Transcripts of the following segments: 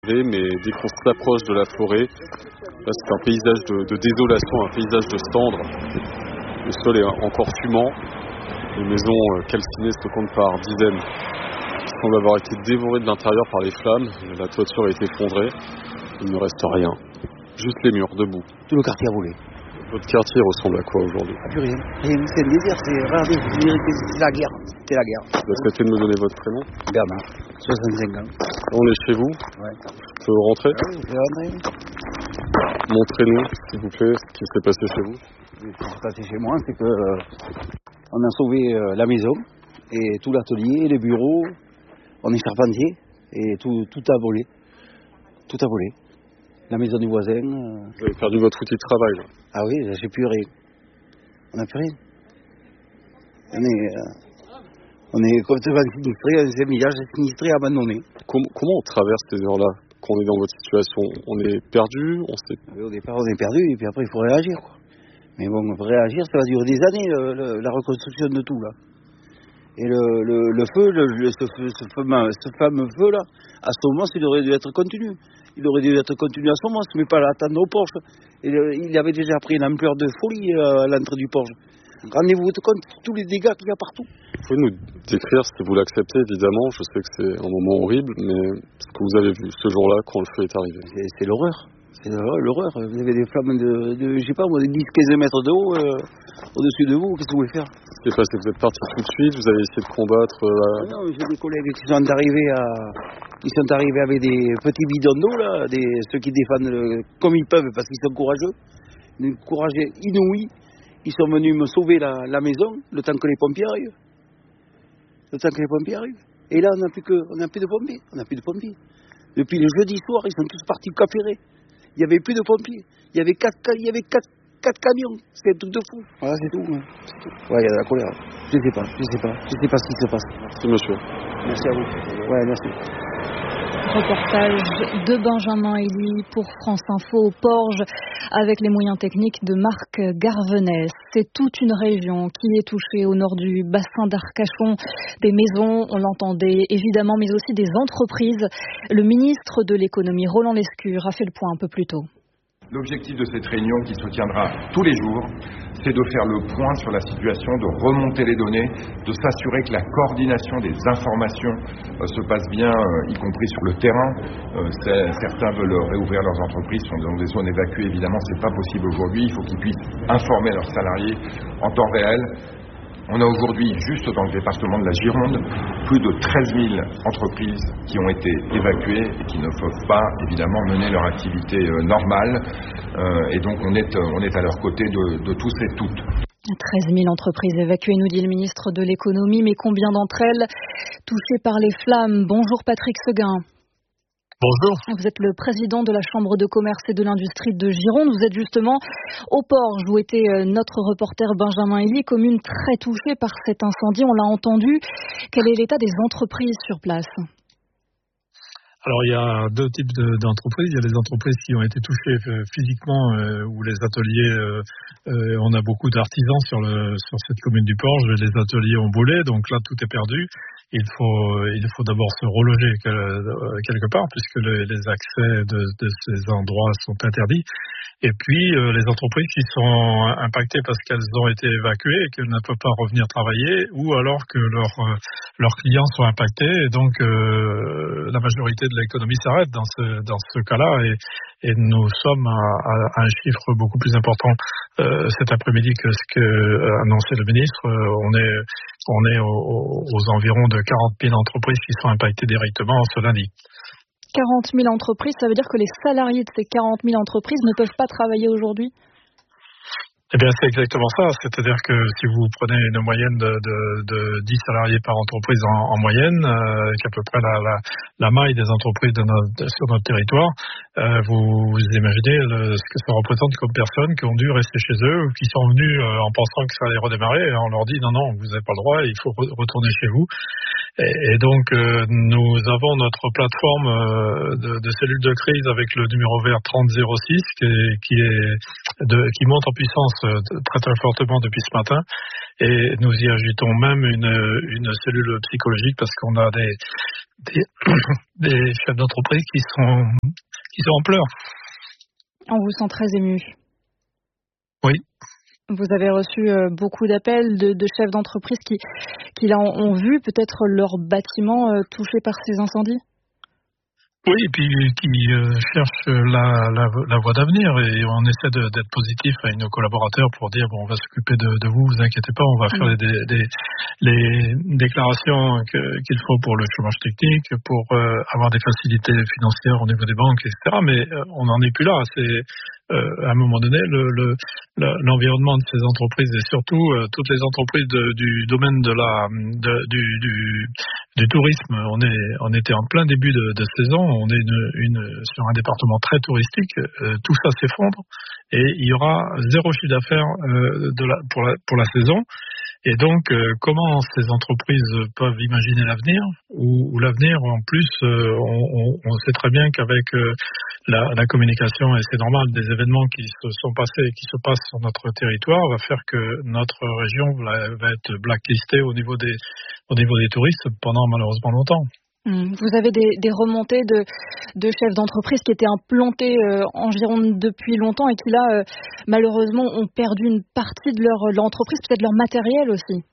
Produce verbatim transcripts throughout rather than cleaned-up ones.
Mais dès qu'on s'approche de la forêt, c'est un paysage de, de désolation, un paysage de cendres. Le sol est encore fumant, les maisons calcinées se comptent par dizaines, qui semblent avoir été dévorées de l'intérieur par les flammes. La toiture a été effondrée, il ne reste rien, juste les murs debout. Tout le quartier a volé. Votre quartier ressemble à quoi aujourd'hui? Ah, plus rien, rien, c'est le désert, c'est, regardez, c'est la guerre, c'est la guerre. Vous acceptez de me donner votre prénom? Bernard, soixante-cinq ans. On est chez vous? Ouais. Je peux rentrer? Ah oui, vous pouvez rentrer. Montrez-nous, s'il vous plaît, ce qui s'est passé chez vous. Ce qui s'est passé chez moi, c'est que euh, on a sauvé euh, la maison, et tout l'atelier, les bureaux, on est charpentier, et tout, tout a volé. Tout a volé. La maison du voisin. Euh... Vous avez perdu votre outil de travail, là. Ah oui, là, j'ai plus rien. On n'a plus rien. On est, euh, on est complètement sinistré, un village sinistré, abandonné. Comment, comment on traverse ces heures-là, quand on est dans votre situation? On est perdu, on sait... Au départ, on est perdu, et puis après, il faut réagir, quoi. Mais bon, pour réagir, ça va durer des années, le, le, la reconstruction de tout, là. Et le, le, le feu, le, le, ce, ce, fameux, ce fameux feu, là, à ce moment, il aurait dû être continu. Il aurait dû être continu à ce moment, mais pas l'attendre au Porche. Et le, il avait déjà pris une ampleur de folie euh, à l'entrée du Porche. Rendez-vous compte de tous les dégâts qu'il y a partout. Vous pouvez nous décrire, si vous l'acceptez, évidemment, je sais que c'est un moment horrible, mais ce que vous avez vu ce jour-là, quand le feu est arrivé. C'est, c'est l'horreur. C'est l'horreur. Vous avez des flammes de, de je sais pas, de dix à quinze mètres de haut euh, au-dessus de vous. Qu'est-ce que vous voulez faire? Qu'est-ce qui s'est passé? Vous êtes parti tout de suite, vous avez essayé de combattre euh, la... Non, j'ai des collègues qui sont arrivés à... Ils sont arrivés avec des petits bidons d'eau, là, des... ceux qui défendent le... comme ils peuvent parce qu'ils sont courageux. Une courage inouï. Ils sont venus me sauver la, la maison, le temps que les pompiers arrivent. Le temps que les pompiers arrivent. Et là, on n'a plus que, on n'a plus de pompiers. On n'a plus de pompiers. Depuis le jeudi soir, ils sont tous partis capérer. Il n'y avait plus de pompiers. Il y avait quatre, il y avait quatre, quatre camions. C'était un truc de fou. Voilà, c'est tout. Ouais, c'est tout. Ouais, il y a de la colère. Je ne sais pas, je ne sais pas. Je ne sais pas ce qui se passe. Merci, monsieur. Merci à vous. Ouais, merci. Reportage de Benjamin Elie pour France Info au Porge avec les moyens techniques de Marc Garvenès. C'est toute une région qui est touchée au nord du bassin d'Arcachon. Des maisons, on l'entendait évidemment, mais aussi des entreprises. Le ministre de l'économie, Roland Lescure, a fait le point un peu plus tôt. L'objectif de cette réunion qui se tiendra tous les jours, c'est de faire le point sur la situation, de remonter les données, de s'assurer que la coordination des informations euh, se passe bien, euh, y compris sur le terrain. Euh, certains veulent réouvrir leurs entreprises, sont dans des zones évacuées, évidemment, c'est pas possible aujourd'hui. Il faut qu'ils puissent informer leurs salariés en temps réel. On a aujourd'hui, juste dans le département de la Gironde, plus de treize mille entreprises qui ont été évacuées et qui ne peuvent pas, évidemment, mener leur activité euh, normale. Euh, et donc, on est, on est à leur côté de, de tous et toutes. treize mille entreprises évacuées, nous dit le ministre de l'économie. Mais combien d'entre elles touchées par les flammes? Bonjour Patrick Seguin. Bonjour. Vous êtes le président de la Chambre de commerce et de l'industrie de Gironde. Vous êtes justement au Porge où était notre reporter Benjamin Elie, commune très touchée par cet incendie. On l'a entendu. Quel est l'état des entreprises sur place? Alors, il y a deux types de, d'entreprises. Il y a les entreprises qui ont été touchées euh, physiquement, euh, ou les ateliers. Euh, euh, on a beaucoup d'artisans sur, le, sur cette commune du Porge. Les ateliers ont brûlé, donc là, tout est perdu. Il faut, il faut d'abord se reloger quelque part, puisque les, les accès de, de ces endroits sont interdits. Et puis, euh, les entreprises qui sont impactées parce qu'elles ont été évacuées et qu'elles ne peuvent pas revenir travailler, ou alors que leurs, euh, leurs clients sont impactés. Et donc, euh, la majorité de l'économie s'arrête dans ce, dans ce cas-là. Et, et nous sommes à, à un chiffre beaucoup plus important euh, cet après-midi que ce que euh, annonçait le ministre. Euh, on est, on est aux, aux environs de quarante mille entreprises qui sont impactées directement ce lundi. quarante mille entreprises, ça veut dire que les salariés de ces quarante mille entreprises ne peuvent pas travailler aujourd'hui? Eh bien, c'est exactement ça. C'est-à-dire que si vous prenez une moyenne de, de, de dix salariés par entreprise en, en moyenne, euh, qui est à peu près la, la, la maille des entreprises de notre, de, sur notre territoire, euh, vous, vous imaginez le, ce que ça représente comme personnes qui ont dû rester chez eux ou qui sont venus euh, en pensant que ça allait redémarrer et on leur dit non, non, vous n'avez pas le droit, il faut re- retourner chez vous. Et, et donc, euh, nous avons notre plateforme euh, de, de cellules de crise avec le numéro vert trente zéro six qui est, qui, est de, qui monte en puissance très très fortement depuis ce matin et nous y ajoutons même une, une cellule psychologique parce qu'on a des, des, des chefs d'entreprise qui sont, qui sont en pleurs. On vous sent très ému. Oui. Vous avez reçu euh, beaucoup d'appels de, de chefs d'entreprise qui, qui là, ont, ont vu peut-être leur bâtiment euh, touché par ces incendies? Oui, et puis qui euh, cherchent la, la, la voie d'avenir, et on essaie de, d'être positif avec nos collaborateurs pour dire bon, on va s'occuper de, de vous, vous inquiétez pas, on va faire les, les, les déclarations que, qu'il faut pour le chômage technique, pour euh, avoir des facilités financières au niveau des banques, et cetera. Mais euh, on n'en est plus là. C'est euh, à un moment donné le, le, l'environnement de ces entreprises, et surtout euh, toutes les entreprises de, du domaine de la de, du, du du tourisme. On est on était en plein début de, de saison. On est une, une, sur un département très touristique, euh, tout ça s'effondre et il y aura zéro chiffre d'affaires euh, de la, pour, la, pour la saison. Et donc, euh, comment ces entreprises peuvent imaginer l'avenir ou, ou l'avenir, en plus, euh, on, on sait très bien qu'avec euh, la, la communication, et c'est normal, des événements qui se sont passés et qui se passent sur notre territoire, va faire que notre région va, va être blacklistée au niveau des, au niveau des touristes pendant malheureusement longtemps. Vous avez des, des remontées de, de chefs d'entreprise qui étaient implantés euh, en Gironde depuis longtemps et qui là, euh, malheureusement, ont perdu une partie de leur, leur entreprise, peut-être leur matériel aussi.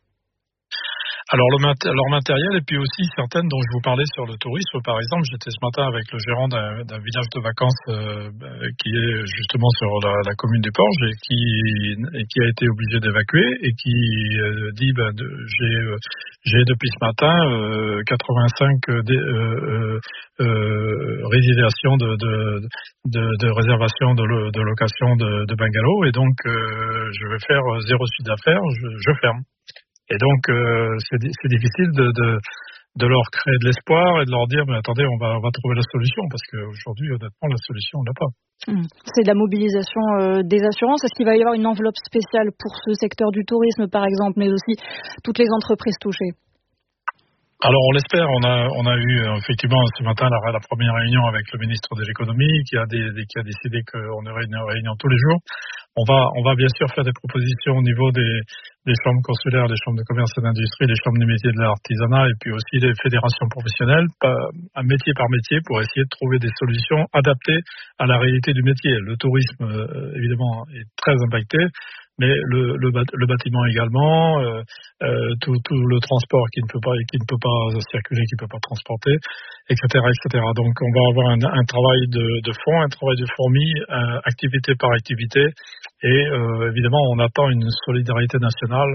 Alors le mat- leur matériel, et puis aussi certaines dont je vous parlais sur le tourisme. Par exemple, j'étais ce matin avec le gérant d'un, d'un village de vacances euh, qui est justement sur la, la commune du Porge et qui, et qui a été obligé d'évacuer et qui euh, dit ben, de, j'ai, euh, j'ai depuis ce matin euh, quatre-vingt-cinq euh, dé, euh, euh, résiliations de, de, de, de réservation de, lo, de location de, de bungalow, et donc euh, je vais faire zéro chiffre d'affaires, je, je ferme. Et donc, euh, c'est, c'est difficile de, de, de leur créer de l'espoir et de leur dire, mais attendez, on va, on va trouver la solution, parce qu'aujourd'hui, honnêtement, la solution, on l'a pas. Mmh. C'est de la mobilisation euh, des assurances. Est-ce qu'il va y avoir une enveloppe spéciale pour ce secteur du tourisme, par exemple, mais aussi toutes les entreprises touchées? Alors on l'espère. On a on a eu effectivement ce matin la, la première réunion avec le ministre de l'économie qui a des, qui a décidé qu'on aurait une réunion tous les jours. On va on va bien sûr faire des propositions au niveau des des chambres consulaires, des chambres de commerce et d'industrie, des chambres du métier de l'artisanat, et puis aussi des fédérations professionnelles, un métier par métier, pour essayer de trouver des solutions adaptées à la réalité du métier. Le tourisme euh, évidemment est très impacté, mais le, le, le bâtiment également, euh, euh, tout, tout le transport qui ne peut pas qui ne peut pas circuler, qui ne peut pas transporter, et cetera, et cetera. Donc on va avoir un, un travail de, de fond, un travail de fourmi, euh, activité par activité, et euh, évidemment on attend une solidarité nationale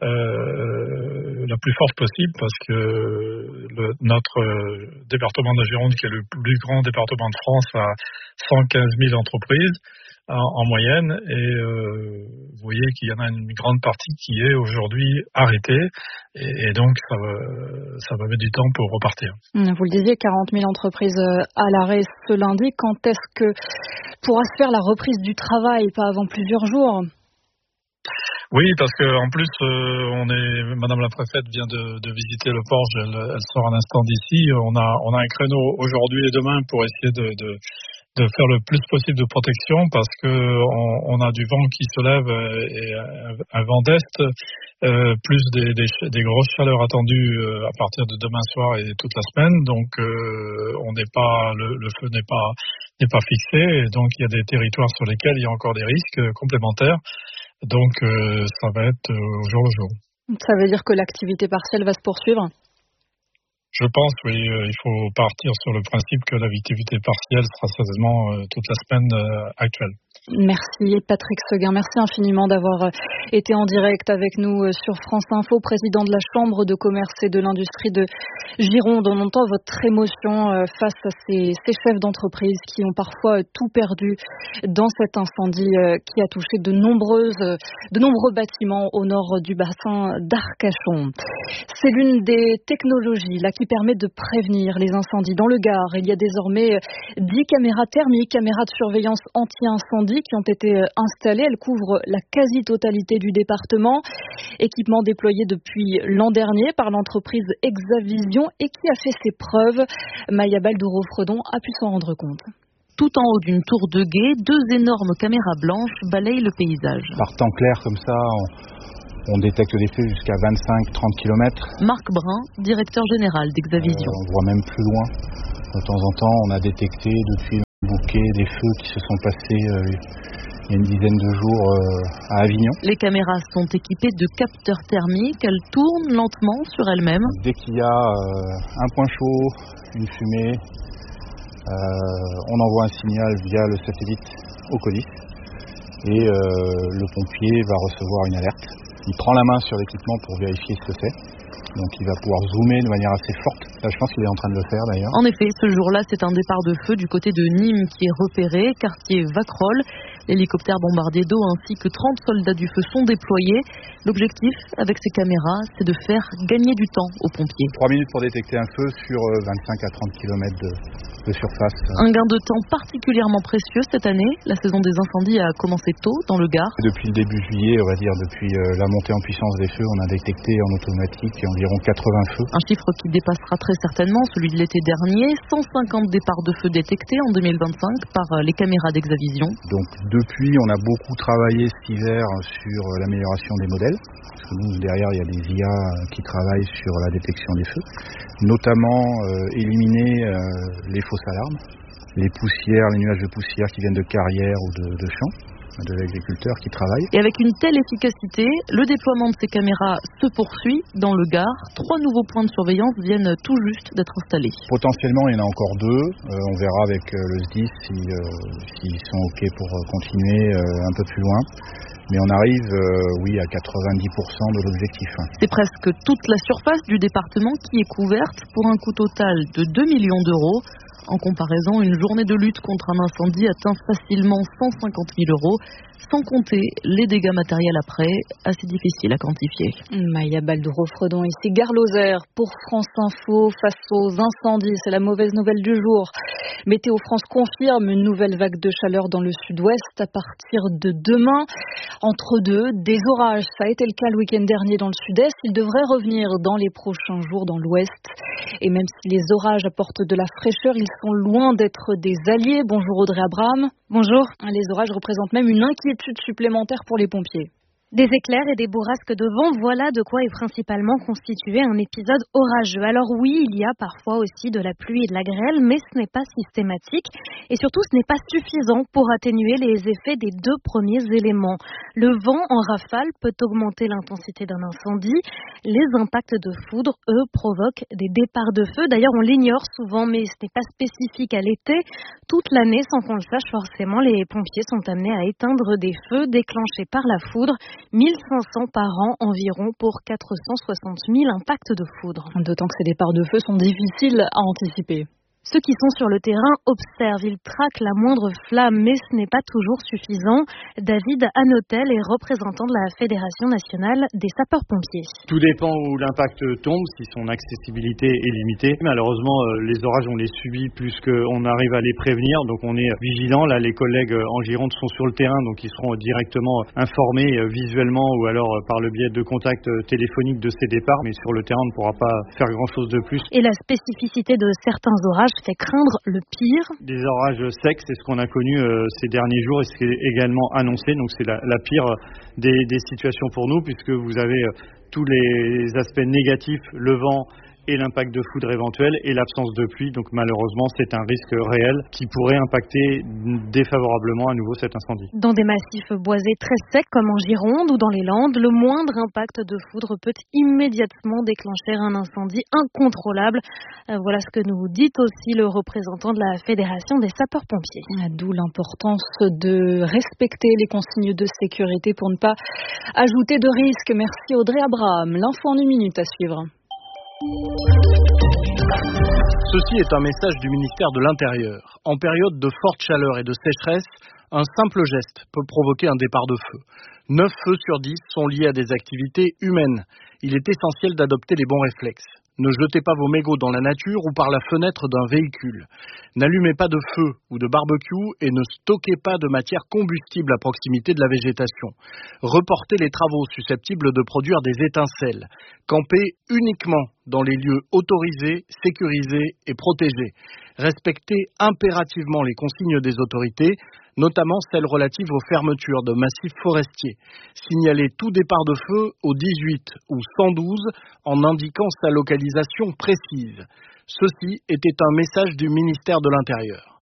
euh, la plus forte possible, parce que le, notre département de la Gironde, qui est le plus grand département de France, a cent quinze mille entreprises en, en moyenne, et euh, vous voyez qu'il y en a une grande partie qui est aujourd'hui arrêtée, et, et donc ça va, ça va mettre du temps pour repartir. Vous le disiez, quarante mille entreprises à l'arrêt ce lundi. Quand est-ce que pourra se faire la reprise du travail? Pas avant plusieurs jours? Oui, parce que en plus, euh, on est, Madame la préfète vient de, de visiter le Porge, elle, elle sort un instant d'ici. On a, on a un créneau aujourd'hui et demain pour essayer de, de, de faire le plus possible de protection, parce que on, on a du vent qui se lève et un, un vent d'est, euh, plus des, des, des grosses chaleurs attendues à partir de demain soir et toute la semaine. Donc, euh, on n'est pas, le, le feu n'est pas, n'est pas fixé, et donc il y a des territoires sur lesquels il y a encore des risques complémentaires. Donc, euh, ça va être euh, au jour le jour. Ça veut dire que l'activité partielle va se poursuivre? Je pense, oui. Euh, il faut partir sur le principe que l'activité partielle sera certainement euh, toute la semaine euh, actuelle. Merci Patrick Seguin, merci infiniment d'avoir été en direct avec nous sur France Info, président de la Chambre de commerce et de l'industrie de Gironde. On entend votre émotion face à ces, ces chefs d'entreprise qui ont parfois tout perdu dans cet incendie qui a touché de nombreuses, de nombreux bâtiments au nord du bassin d'Arcachon. C'est l'une des technologies là qui permet de prévenir les incendies dans le Gard. Il y a désormais dix caméras thermiques, caméras de surveillance anti-incendie qui ont été installées. Elles couvrent la quasi-totalité du département. Équipement déployé depuis l'an dernier par l'entreprise Exavision et qui a fait ses preuves. Maya Baldouro-Fredon a pu s'en rendre compte. Tout en haut d'une tour de guet, deux énormes caméras blanches balayent le paysage. Par temps clair comme ça, on, On détecte des feux jusqu'à vingt-cinq à trente kilomètres. Marc Brun, directeur général d'Exavision. Euh, on voit même plus loin. De temps en temps, on a détecté depuis le bouquet des feux qui se sont passés euh, il y a une dizaine de jours euh, à Avignon. Les caméras sont équipées de capteurs thermiques. Elles tournent lentement sur elles-mêmes. Dès qu'il y a euh, un point chaud, une fumée, euh, on envoie un signal via le satellite au colis et euh, le pompier va recevoir une alerte. Il prend la main sur l'équipement pour vérifier ce que c'est. Donc il va pouvoir zoomer de manière assez forte. Là, je pense qu'il est en train de le faire d'ailleurs. En effet, ce jour-là, c'est un départ de feu du côté de Nîmes qui est repéré, quartier Vacrolles. L'hélicoptère bombardier d'eau ainsi que trente soldats du feu sont déployés. L'objectif avec ces caméras, c'est de faire gagner du temps aux pompiers. trois minutes pour détecter un feu sur vingt-cinq à trente kilomètres de, de surface. Un gain de temps particulièrement précieux cette année. La saison des incendies a commencé tôt dans le Gard. Depuis le début juillet, on va dire depuis la montée en puissance des feux, on a détecté en automatique environ quatre-vingts feux. Un chiffre qui dépassera très certainement celui de l'été dernier. cent cinquante départs de feu détectés en deux mille vingt-cinq par les caméras d'Exavision. Donc depuis, on a beaucoup travaillé cet hiver sur l'amélioration des modèles. Parce que nous, derrière, il y a des I A qui travaillent sur la détection des feux. Notamment euh, éliminer euh, les fausses alarmes, les poussières, les nuages de poussière qui viennent de carrières ou de, de champs, de l'agriculteur qui travaille. Et avec une telle efficacité, le déploiement de ces caméras se poursuit dans le Gard. Trois nouveaux points de surveillance viennent tout juste d'être installés. Potentiellement, il y en a encore deux. Euh, on verra avec euh, le S D I S si, euh, s'ils sont OK pour continuer euh, un peu plus loin. Mais on arrive, euh, oui, à quatre-vingt-dix pour cent de l'objectif. C'est presque toute la surface du département qui est couverte pour un coût total de deux millions d'euros. En comparaison, une journée de lutte contre un incendie atteint facilement cent cinquante mille euros, sans compter les dégâts matériels après, assez difficile à quantifier. Maya Baldouro-Fredon, ici Gare Lozère pour France Info. Face aux incendies, c'est la mauvaise nouvelle du jour. Météo France confirme une nouvelle vague de chaleur dans le sud-ouest à partir de demain. Entre deux, des orages. Ça a été le cas le week-end dernier dans le sud-est. Ils devraient revenir dans les prochains jours dans l'ouest. Et même si les orages apportent de la fraîcheur, ils sont loin d'être des alliés. Bonjour Audrey Abraham. Bonjour. Les orages représentent même une inquiétude supplémentaire pour les pompiers. Des éclairs et des bourrasques de vent, voilà de quoi est principalement constitué un épisode orageux. Alors oui, il y a parfois aussi de la pluie et de la grêle, mais ce n'est pas systématique et surtout ce n'est pas suffisant pour atténuer les effets des deux premiers éléments. Le vent en rafale peut augmenter l'intensité d'un incendie. Les impacts de foudre, eux, provoquent des départs de feu. D'ailleurs, on l'ignore souvent, mais ce n'est pas spécifique à l'été. Toute l'année, sans qu'on le sache forcément, les pompiers sont amenés à éteindre des feux déclenchés par la foudre. mille cinq cents par an environ pour quatre cent soixante mille impacts de foudre. D'autant que ces départs de feu sont difficiles à anticiper. Ceux qui sont sur le terrain observent, ils traquent la moindre flamme, mais ce n'est pas toujours suffisant. David Hanotel est représentant de la Fédération nationale des sapeurs-pompiers. Tout dépend où l'impact tombe, si son accessibilité est limitée. Malheureusement, les orages, on les subit plus qu'on arrive à les prévenir, donc on est vigilant. Là, les collègues en Gironde sont sur le terrain, donc ils seront directement informés visuellement ou alors par le biais de contacts téléphoniques de ces départs, mais sur le terrain, on ne pourra pas faire grand-chose de plus. Et la spécificité de certains orages fait craindre le pire. Des orages secs, c'est ce qu'on a connu euh, ces derniers jours et ce qui est également annoncé. Donc c'est la, la pire des, des situations pour nous puisque vous avez euh, tous les aspects négatifs, le vent et l'impact de foudre éventuel et l'absence de pluie. Donc malheureusement, c'est un risque réel qui pourrait impacter défavorablement à nouveau cet incendie. Dans des massifs boisés très secs comme en Gironde ou dans les Landes, le moindre impact de foudre peut immédiatement déclencher un incendie incontrôlable. Voilà ce que nous dit aussi le représentant de la Fédération des sapeurs-pompiers. D'où l'importance de respecter les consignes de sécurité pour ne pas ajouter de risques. Merci Audrey Abraham. L'info en une minute à suivre. Ceci est un message du ministère de l'Intérieur. En période de forte chaleur et de sécheresse, un simple geste peut provoquer un départ de feu. neuf feux sur dix sont liés à des activités humaines. Il est essentiel d'adopter les bons réflexes. Ne jetez pas vos mégots dans la nature ou par la fenêtre d'un véhicule. N'allumez pas de feu ou de barbecue et ne stockez pas de matière combustible à proximité de la végétation. Reportez les travaux susceptibles de produire des étincelles. Campez uniquement dans les lieux autorisés, sécurisés et protégés. Respectez impérativement les consignes des autorités. notamment celles relatives aux fermetures de massifs forestiers. Signaler tout départ de feu au dix-huit ou cent douze en indiquant sa localisation précise. Ceci était un message du ministère de l'Intérieur.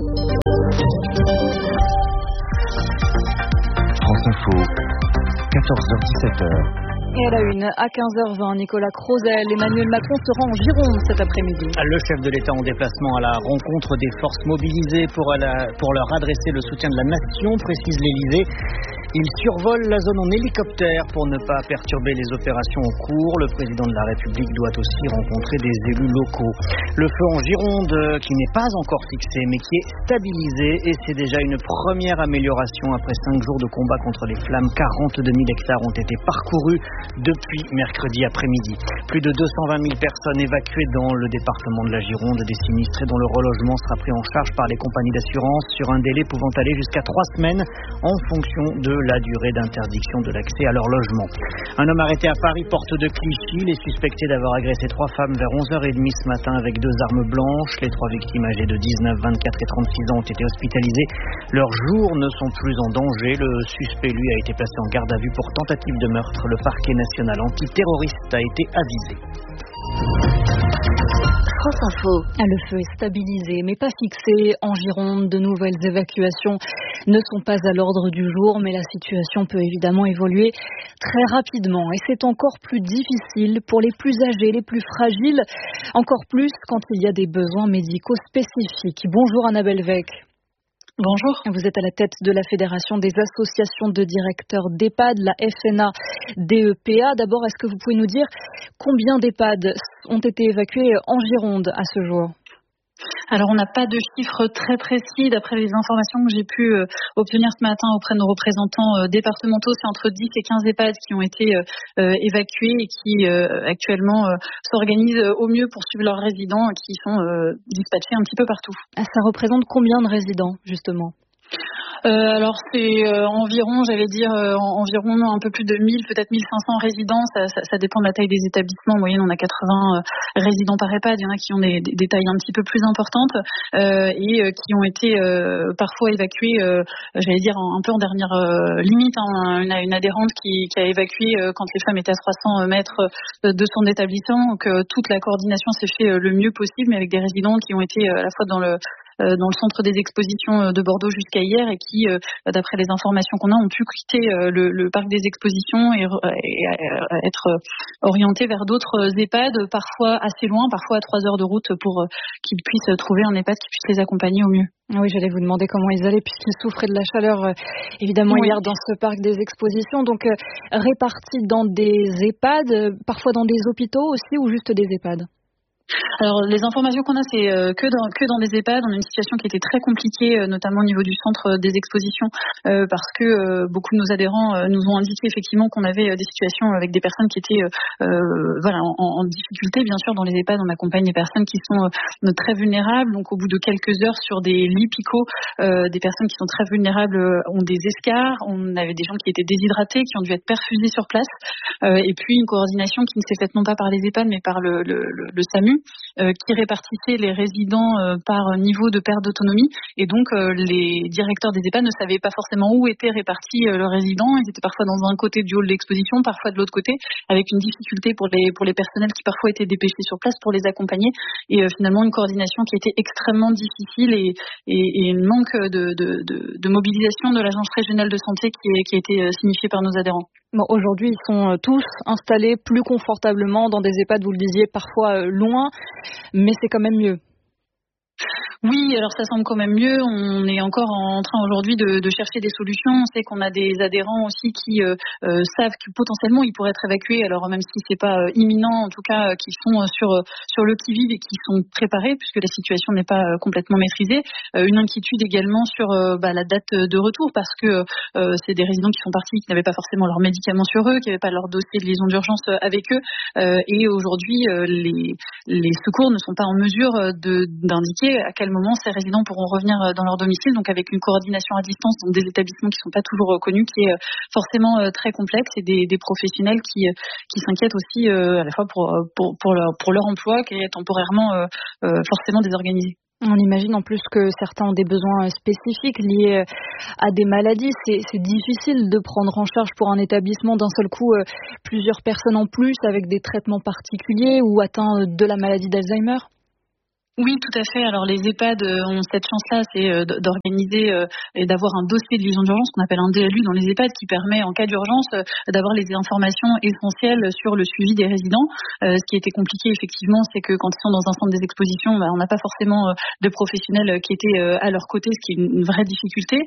France Info, quatorze heures dix-sept heures. Et à la une, à quinze heures vingt, Nicolas Crozel, Emmanuel Macron se rend en Gironde cet après-midi. Le chef de l'État en déplacement à la rencontre des forces mobilisées pour, la, pour leur adresser le soutien de la nation, précise l'Élysée. Il survole la zone en hélicoptère pour ne pas perturber les opérations en cours. Le président de la République doit aussi rencontrer des élus locaux. Le feu en Gironde, qui n'est pas encore fixé, mais qui est stabilisé, et c'est déjà une première amélioration après cinq jours de combat contre les flammes. quarante-deux mille hectares ont été parcourus depuis mercredi après-midi. Plus de deux cent vingt mille personnes évacuées dans le département de la Gironde, des sinistrés dont le relogement sera pris en charge par les compagnies d'assurance sur un délai pouvant aller jusqu'à trois semaines en fonction de la durée d'interdiction de l'accès à leur logement. Un homme arrêté à Paris, porte de Clichy. Il est suspecté d'avoir agressé trois femmes vers onze heures trente ce matin avec deux armes blanches. Les trois victimes âgées de dix-neuf, vingt-quatre et trente-six ans ont été hospitalisées. Leurs jours ne sont plus en danger. Le suspect, lui, a été placé en garde à vue pour tentative de meurtre. Le parquet national antiterroriste a été avisé. France Info. Le feu est stabilisé mais pas fixé. En Gironde, de nouvelles évacuations ne sont pas à l'ordre du jour, mais la situation peut évidemment évoluer très rapidement. Et c'est encore plus difficile pour les plus âgés, les plus fragiles, encore plus quand il y a des besoins médicaux spécifiques. Bonjour Annabelle Weck. Bonjour. Vous êtes à la tête de la Fédération des associations de directeurs d'EHPAD, la F N A D E P A. D'abord, est-ce que vous pouvez nous dire combien d'EHPAD ont été évacués en Gironde à ce jour ? Alors, on n'a pas de chiffres très précis. D'après les informations que j'ai pu euh, obtenir ce matin auprès de nos représentants euh, départementaux, c'est entre dix et quinze EHPAD qui ont été euh, évacués et qui euh, actuellement euh, s'organisent au mieux pour suivre leurs résidents qui sont euh, dispatchés un petit peu partout. Ça représente combien de résidents, justement ? Euh, alors c'est euh, environ, j'allais dire euh, environ un peu plus de mille, peut-être mille cinq cents résidents. Ça, ça, ça dépend de la taille des établissements. En moyenne, on a quatre-vingts euh, résidents par EHPAD. Il y en a qui ont des, des, des tailles un petit peu plus importantes euh, et euh, qui ont été euh, parfois évacués, euh, j'allais dire un, un peu en dernière euh, limite. Hein, une, une adhérente qui, qui a évacué euh, quand les femmes étaient à trois cents mètres de son établissement. Donc euh, toute la coordination s'est fait euh, le mieux possible, mais avec des résidents qui ont été euh, à la fois dans le dans le centre des expositions de Bordeaux jusqu'à hier et qui, d'après les informations qu'on a, ont pu quitter le, le parc des expositions et, et être orientés vers d'autres EHPAD, parfois assez loin, parfois à trois heures de route pour qu'ils puissent trouver un EHPAD qui puisse les accompagner au mieux. Oui, j'allais vous demander comment ils allaient puisqu'ils souffraient de la chaleur, évidemment, oui. Hier dans ce parc des expositions. Donc, répartis dans des EHPAD, parfois dans des hôpitaux aussi ou juste des EHPAD ? Alors, les informations qu'on a, c'est euh, que dans que dans des EHPAD. On a une situation qui était très compliquée, euh, notamment au niveau du centre des expositions, euh, parce que euh, beaucoup de nos adhérents euh, nous ont indiqué effectivement qu'on avait euh, des situations avec des personnes qui étaient euh, voilà en, en difficulté. Bien sûr, dans les EHPAD, on accompagne des personnes qui sont euh, très vulnérables. Donc, au bout de quelques heures sur des lits picots, euh, des personnes qui sont très vulnérables euh, ont des escarres. On avait des gens qui étaient déshydratés, qui ont dû être perfusés sur place. Euh, et puis, une coordination qui ne s'est faite non pas par les EHPAD, mais par le, le, le, le SAMU. Euh, qui répartissait les résidents euh, par niveau de perte d'autonomie et donc euh, les directeurs des EHPAD ne savaient pas forcément où était réparti euh, le résident. Ils étaient parfois dans un côté du hall d'exposition, parfois de l'autre côté, avec une difficulté pour les pour les personnels qui parfois étaient dépêchés sur place pour les accompagner et euh, finalement une coordination qui était extrêmement difficile et, et, et un manque de, de, de, de mobilisation de l'agence régionale de santé qui, est, qui a été signifiée par nos adhérents. Bon, aujourd'hui, ils sont tous installés plus confortablement dans des EHPAD, vous le disiez, parfois loin, mais c'est quand même mieux. Oui, alors ça semble quand même mieux. On est encore en train aujourd'hui de, de chercher des solutions. On sait qu'on a des adhérents aussi qui euh, euh, savent que potentiellement ils pourraient être évacués. Alors même si c'est pas euh, imminent, en tout cas, euh, qui sont euh, sur sur le qui-vive et qui sont préparés puisque la situation n'est pas euh, complètement maîtrisée. Euh, une inquiétude également sur euh, bah, la date de retour parce que euh, c'est des résidents qui sont partis, qui n'avaient pas forcément leurs médicaments sur eux, qui n'avaient pas leur dossier de liaison d'urgence avec eux. Euh, et aujourd'hui, euh, les les secours ne sont pas en mesure de d'indiquer à quel moment ces résidents pourront revenir dans leur domicile, donc avec une coordination à distance dans des établissements qui ne sont pas toujours connus, qui est forcément très complexe, et des, des professionnels qui, qui s'inquiètent aussi à la fois pour, pour, pour, leur, pour leur emploi, qui est temporairement forcément désorganisé. On imagine en plus que certains ont des besoins spécifiques liés à des maladies. C'est, c'est difficile de prendre en charge pour un établissement d'un seul coup plusieurs personnes en plus avec des traitements particuliers ou atteints de la maladie d'Alzheimer. Oui, tout à fait. Alors les EHPAD ont cette chance-là, c'est d'organiser et d'avoir un dossier de vision d'urgence qu'on appelle un D L U dans les EHPAD qui permet en cas d'urgence d'avoir les informations essentielles sur le suivi des résidents. Ce qui était compliqué effectivement, c'est que quand ils sont dans un centre des expositions, bah, on n'a pas forcément de professionnels qui étaient à leur côté, ce qui est une vraie difficulté.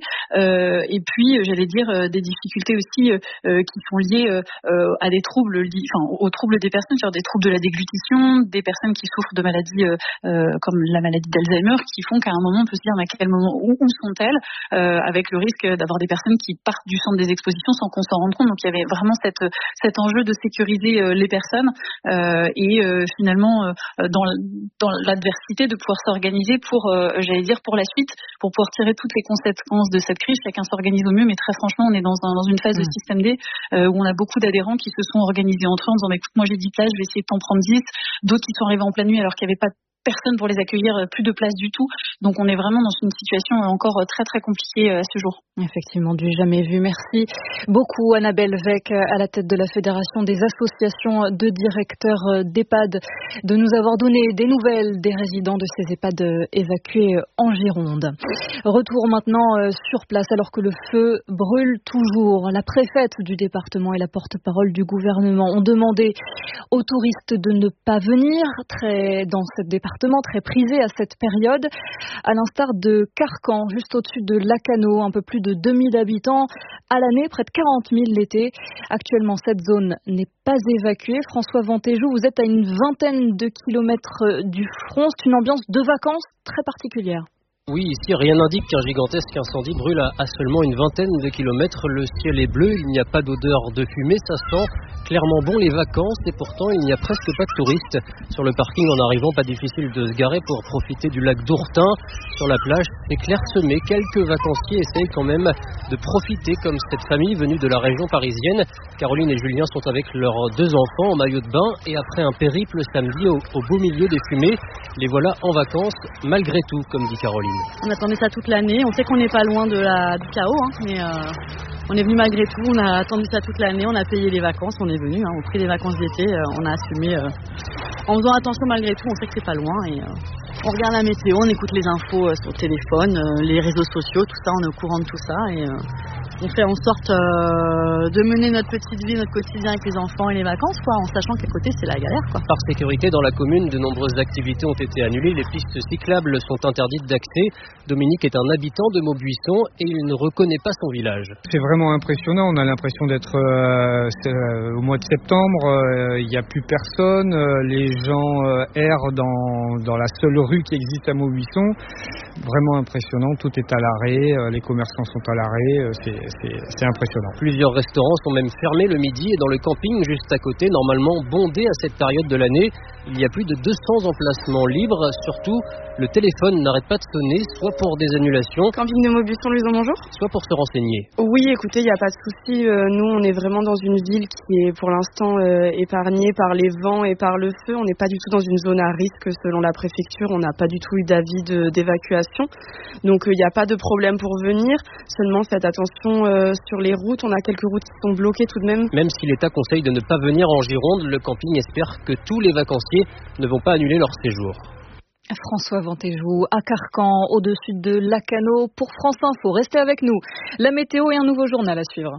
Et puis, j'allais dire des difficultés aussi qui sont liées à des troubles, enfin aux troubles des personnes, c'est-à-dire des troubles de la déglutition, des personnes qui souffrent de maladies comme la maladie d'Alzheimer, qui font qu'à un moment on peut se dire mais à quel moment où, où sont-elles, euh, avec le risque d'avoir des personnes qui partent du centre des expositions sans qu'on s'en rende compte. Donc il y avait vraiment cette, cet enjeu de sécuriser euh, les personnes euh, et euh, finalement euh, dans, dans l'adversité de pouvoir s'organiser pour, euh, j'allais dire pour la suite, pour pouvoir tirer toutes les conséquences de cette crise. Chacun s'organise au mieux, mais très franchement on est dans, un, dans une phase mmh. de système D euh, où on a beaucoup d'adhérents qui se sont organisés entre eux en disant écoute moi j'ai dix places, je vais essayer de t'en prendre dix, d'autres qui sont arrivés en pleine nuit alors qu'il n'y avait pas personne pour les accueillir, plus de place du tout. Donc on est vraiment dans une situation encore très très compliquée à ce jour. Effectivement, du jamais vu. Merci beaucoup Annabelle Vec, à la tête de la Fédération des associations de directeurs d'EHPAD, de nous avoir donné des nouvelles des résidents de ces EHPAD évacués en Gironde. Retour maintenant sur place alors que le feu brûle toujours. La préfète du département et la porte-parole du gouvernement ont demandé aux touristes de ne pas venir très dans ce département très prisé à cette période, à l'instar de Carcan, juste au-dessus de Lacanau, un peu plus de deux mille habitants à l'année, près de quarante mille l'été. Actuellement, cette zone n'est pas évacuée. François Ventéjou, vous êtes à une vingtaine de kilomètres du front. C'est une ambiance de vacances très particulière. Oui, ici, rien n'indique qu'un gigantesque incendie brûle à seulement une vingtaine de kilomètres. Le ciel est bleu, il n'y a pas d'odeur de fumée, ça sent clairement bon les vacances et pourtant il n'y a presque pas de touristes. Sur le parking en arrivant, pas difficile de se garer pour profiter du lac d'Ourtin. Sur la plage, c'est clairsemé. Quelques vacanciers essayent quand même de profiter comme cette famille venue de la région parisienne. Caroline et Julien sont avec leurs deux enfants en maillot de bain et après un périple samedi au, au beau milieu des fumées, les voilà en vacances malgré tout, comme dit Caroline. On attendait ça toute l'année. On sait qu'on n'est pas loin de la, du chaos, hein, mais euh, on est venu malgré tout. On a attendu ça toute l'année. On a payé les vacances. On est venu hein, au prix des vacances d'été. Euh, on a assumé. Euh, en faisant attention malgré tout, on sait que c'est pas loin. Et, euh, on regarde la météo, on écoute les infos euh, sur le téléphone, euh, les réseaux sociaux, tout ça. On est au courant de tout ça. Et, euh, on fait en sorte euh, de mener notre petite vie, notre quotidien avec les enfants et les vacances, quoi, en sachant qu'à côté, c'est la galère, quoi. Par sécurité, dans la commune, de nombreuses activités ont été annulées. Les pistes cyclables sont interdites d'accès. Dominique est un habitant de Maubuisson et il ne reconnaît pas son village. C'est vraiment impressionnant. On a l'impression d'être euh, euh, au mois de septembre. Il euh, n'y a plus personne. Euh, les gens euh, errent dans, dans la seule rue qui existe à Maubuisson. Vraiment impressionnant. Tout est à l'arrêt. Euh, les commerçants sont à l'arrêt. Euh, c'est C'est, c'est impressionnant. Plusieurs restaurants sont même fermés le midi et dans le camping juste à côté, normalement bondé à cette période de l'année, il y a plus de deux cents emplacements libres. Surtout, le téléphone n'arrête pas de sonner, soit pour des annulations, Camping de Maubuisson, Louison, bonjour. Soit pour se renseigner. Oui, écoutez, il n'y a pas de souci. Euh, nous, on est vraiment dans une ville qui est pour l'instant euh, épargnée par les vents et par le feu. On n'est pas du tout dans une zone à risque selon la préfecture. On n'a pas du tout eu d'avis de, d'évacuation. Donc, il euh, n'y a pas de problème pour venir. Seulement, faites attention Euh, sur les routes, on a quelques routes qui sont bloquées tout de même. Même si l'État conseille de ne pas venir en Gironde, le camping espère que tous les vacanciers ne vont pas annuler leur séjour. François Ventéjou à Carcan, au-dessus de Lacanau pour France Info. Restez avec nous. La météo et un nouveau journal à suivre.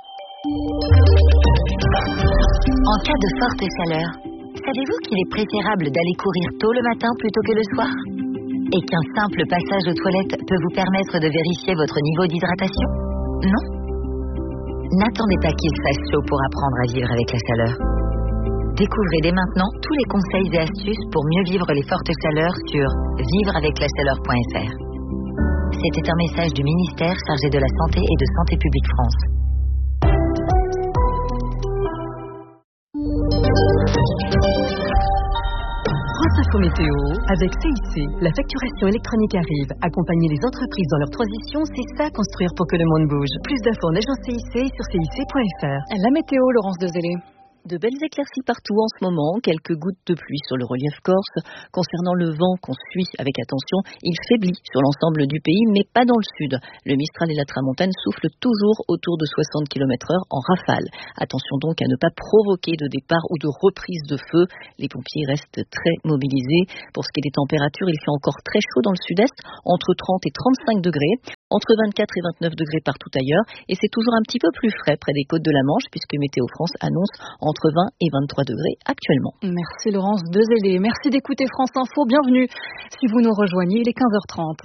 En cas de forte chaleur, savez-vous qu'il est préférable d'aller courir tôt le matin plutôt que le soir ? Et qu'un simple passage aux toilettes peut vous permettre de vérifier votre niveau d'hydratation ? Non ? N'attendez pas qu'il fasse chaud pour apprendre à vivre avec la chaleur. Découvrez dès maintenant tous les conseils et astuces pour mieux vivre les fortes chaleurs sur vivre avec la chaleur point f r. C'était un message du ministère chargé de la Santé et de Santé publique France. France Info Météo, avec C I C, la facturation électronique arrive. Accompagner les entreprises dans leur transition, c'est ça construire pour que le monde bouge. Plus d'infos en agence C I C sur C I C point F R. La météo, Laurence Dezellé. De belles éclaircies partout en ce moment, quelques gouttes de pluie sur le relief corse. Concernant le vent qu'on suit avec attention, il faiblit sur l'ensemble du pays, mais pas dans le sud. Le Mistral et la Tramontane soufflent toujours autour de soixante kilomètres heure en rafale. Attention donc à ne pas provoquer de départ ou de reprise de feu. Les pompiers restent très mobilisés. Pour ce qui est des températures, il fait encore très chaud dans le sud-est, entre trente et trente-cinq degrés, entre vingt-quatre et vingt-neuf degrés partout ailleurs, et c'est toujours un petit peu plus frais près des côtes de la Manche, puisque Météo France annonce entre vingt et vingt-trois degrés actuellement. Merci Laurence Dezélé. Merci d'écouter France Info. Bienvenue si vous nous rejoignez, il est quinze heures trente.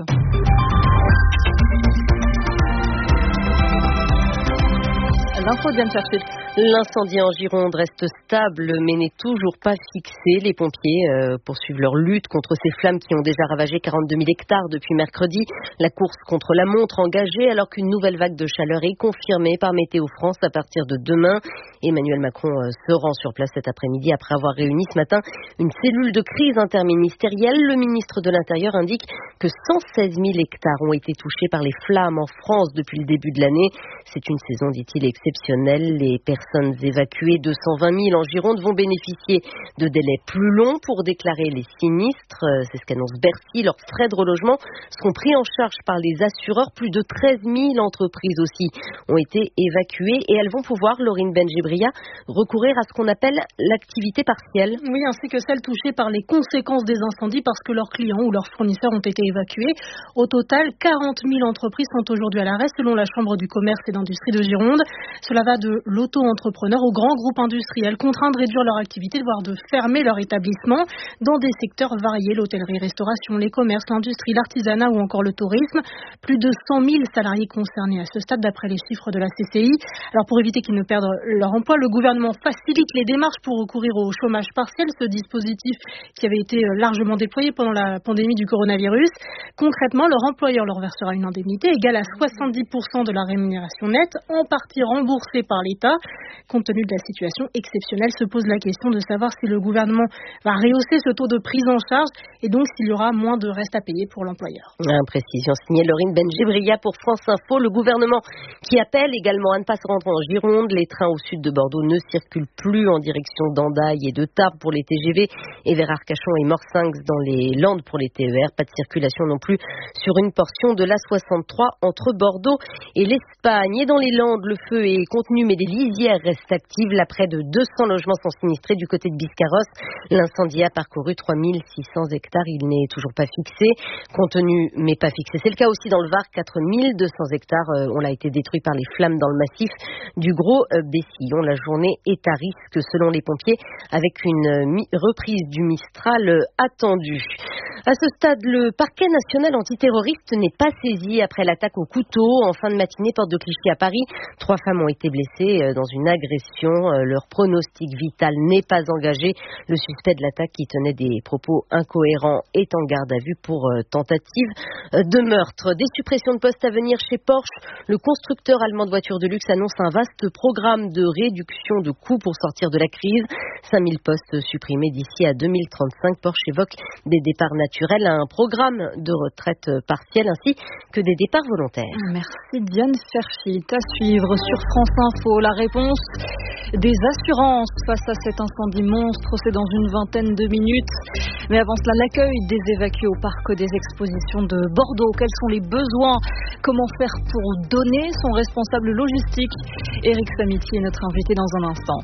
L'info de Diane Cherchit. L'incendie en Gironde reste stable mais n'est toujours pas fixé. Les pompiers euh, poursuivent leur lutte contre ces flammes qui ont déjà ravagé quarante-deux mille hectares depuis mercredi. La course contre la montre engagée alors qu'une nouvelle vague de chaleur est confirmée par Météo France à partir de demain. Emmanuel Macron euh, se rend sur place cet après-midi après avoir réuni ce matin une cellule de crise interministérielle. Le ministre de l'Intérieur indique que cent seize mille hectares ont été touchés par les flammes en France depuis le début de l'année. C'est une saison, dit-il, exceptionnelle. Les personnes évacuées, deux cent vingt mille en Gironde, vont bénéficier de délais plus longs pour déclarer les sinistres. C'est ce qu'annonce Bercy. Leurs frais de relogement seront pris en charge par les assureurs. Plus de treize mille entreprises aussi ont été évacuées et elles vont pouvoir, Laurine Benjibria, recourir à ce qu'on appelle l'activité partielle. Oui, ainsi que celles touchées par les conséquences des incendies parce que leurs clients ou leurs fournisseurs ont été évacués. Au total, quarante mille entreprises sont aujourd'hui à l'arrêt selon la Chambre du commerce et d'industrie de Gironde. Cela va de l'auto-entrepreneur aux grands groupes industriels contraints de réduire leur activité, voire de fermer leur établissement dans des secteurs variés, l'hôtellerie, restauration, les commerces, l'industrie, l'artisanat ou encore le tourisme. Plus de cent mille salariés concernés à ce stade d'après les chiffres de la C C I. Alors pour éviter qu'ils ne perdent leur emploi, le gouvernement facilite les démarches pour recourir au chômage partiel, ce dispositif qui avait été largement déployé pendant la pandémie du coronavirus. Concrètement, leur employeur leur versera une indemnité égale à soixante-dix pour cent de la rémunération nette, en partie remboursée par l'État. Compte tenu de la situation exceptionnelle, se pose la question de savoir si le gouvernement va rehausser ce taux de prise en charge et donc s'il y aura moins de reste à payer pour l'employeur. Imprécision signée Laurine Benjibria pour France Info. Le gouvernement qui appelle également à ne pas se rendre en Gironde. Les trains au sud de Bordeaux ne circulent plus en direction d'Andaille et de Tarbes pour les T G V et vers Arcachon et Morsinx dans les Landes pour les T E R. Pas de circulation non plus sur une portion de l'A soixante-trois entre Bordeaux et l'Espagne. Et dans les Landes, le feu est contenu mais des lisières restent actives. Là, près de deux cents logements sont sinistrés du côté de Biscarrosse. L'incendie a parcouru trois mille six cents hectares. Il n'est toujours pas fixé. Contenu mais pas fixé. C'est le cas aussi dans le Var. quatre mille deux cents hectares euh, ont été détruits par les flammes dans le massif du Gros euh, Bessillon. La journée est à risque selon les pompiers avec une euh, mi- reprise du Mistral euh, attendue. À ce stade, le parquet national antiterroriste n'est pas saisi après l'attaque au couteau en fin de matinée porte de Clichy à Paris. Trois femmes ont été blessées euh, dans une agression. Euh, leur pronostic vital n'est pas engagé. Le suspect de l'attaque qui tenait des propos incohérents est en garde à vue pour euh, tentative euh, de meurtre. Des suppressions de postes à venir chez Porsche. Le constructeur allemand de voitures de luxe annonce un vaste programme de réduction de coûts pour sortir de la crise. cinq mille postes supprimés d'ici à deux mille trente-cinq. Porsche évoque des départs naturels, un programme de retraite partielle ainsi que des départs volontaires. Merci Diane Ferchit. À suivre sur France Info, la réponse des assurances face à cet incendie monstre, c'est dans une vingtaine de minutes. Mais avant cela, l'accueil des évacués au parc des expositions de Bordeaux. Quels sont les besoins? Comment faire pour donner? Son responsable logistique, Éric Samitier, est notre invité dans un instant.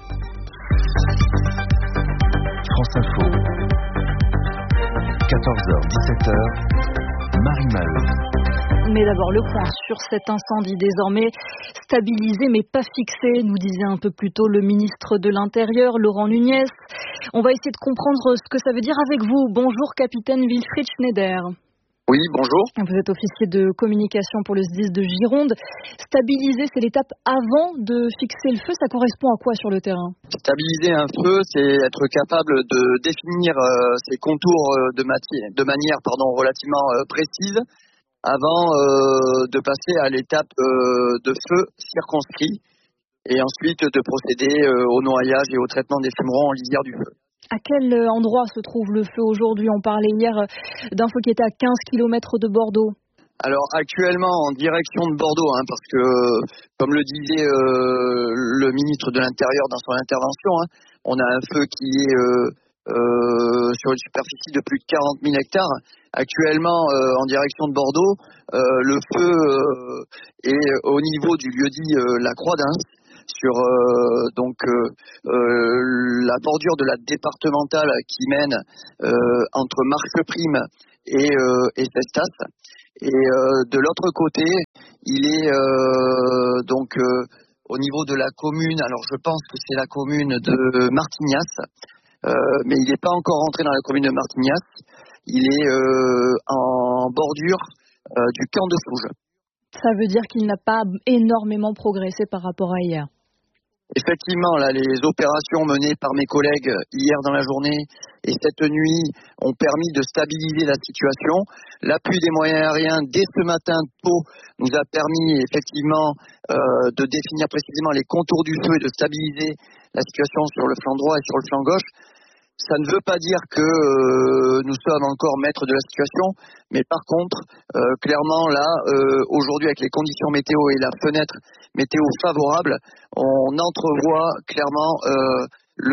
France Info. quatorze heures dix-sept heures. Marie Maheu. Mais d'abord le point sur cet incendie désormais stabilisé mais pas fixé, nous disait un peu plus tôt le ministre de l'Intérieur, Laurent Nunez. On va essayer de comprendre ce que ça veut dire avec vous. Bonjour capitaine Wilfried Schneider. Oui, bonjour. Vous êtes officier de communication pour le S D I S de Gironde. Stabiliser, c'est l'étape avant de fixer le feu. Ça correspond à quoi sur le terrain? Stabiliser un feu, c'est être capable de définir euh, ses contours de, matière, de manière pardon, relativement euh, précise avant euh, de passer à l'étape euh, de feu circonscrit et ensuite de procéder euh, au noyage et au traitement des fumerons en lisière du feu. À quel endroit se trouve le feu aujourd'hui? On parlait hier d'un feu qui était à quinze kilomètres de Bordeaux. Alors actuellement en direction de Bordeaux, hein, parce que comme le disait euh, le ministre de l'Intérieur dans son intervention, hein, on a un feu qui est euh, euh, sur une superficie de plus de quarante mille hectares. Actuellement euh, en direction de Bordeaux, euh, le feu euh, est au niveau du lieu-dit euh, La Croix-d'Ain, sur euh, donc euh, euh, la bordure de la départementale qui mène euh, entre Marcheprime et, euh, et Cestas. Et euh, de l'autre côté, il est euh, donc euh, au niveau de la commune, alors je pense que c'est la commune de Martignas, euh, mais il n'est pas encore entré dans la commune de Martignas, il est euh, en bordure euh, du camp de Fouge. Ça veut dire qu'il n'a pas énormément progressé par rapport à hier. Effectivement, là, les opérations menées par mes collègues hier dans la journée et cette nuit ont permis de stabiliser la situation. L'appui des moyens aériens dès ce matin tôt nous a permis effectivement euh, de définir précisément les contours du feu et de stabiliser la situation sur le flanc droit et sur le flanc gauche. Ça ne veut pas dire que euh, nous sommes encore maîtres de la situation, mais par contre, euh, clairement là, euh, aujourd'hui avec les conditions météo et la fenêtre météo favorable, on entrevoit clairement euh,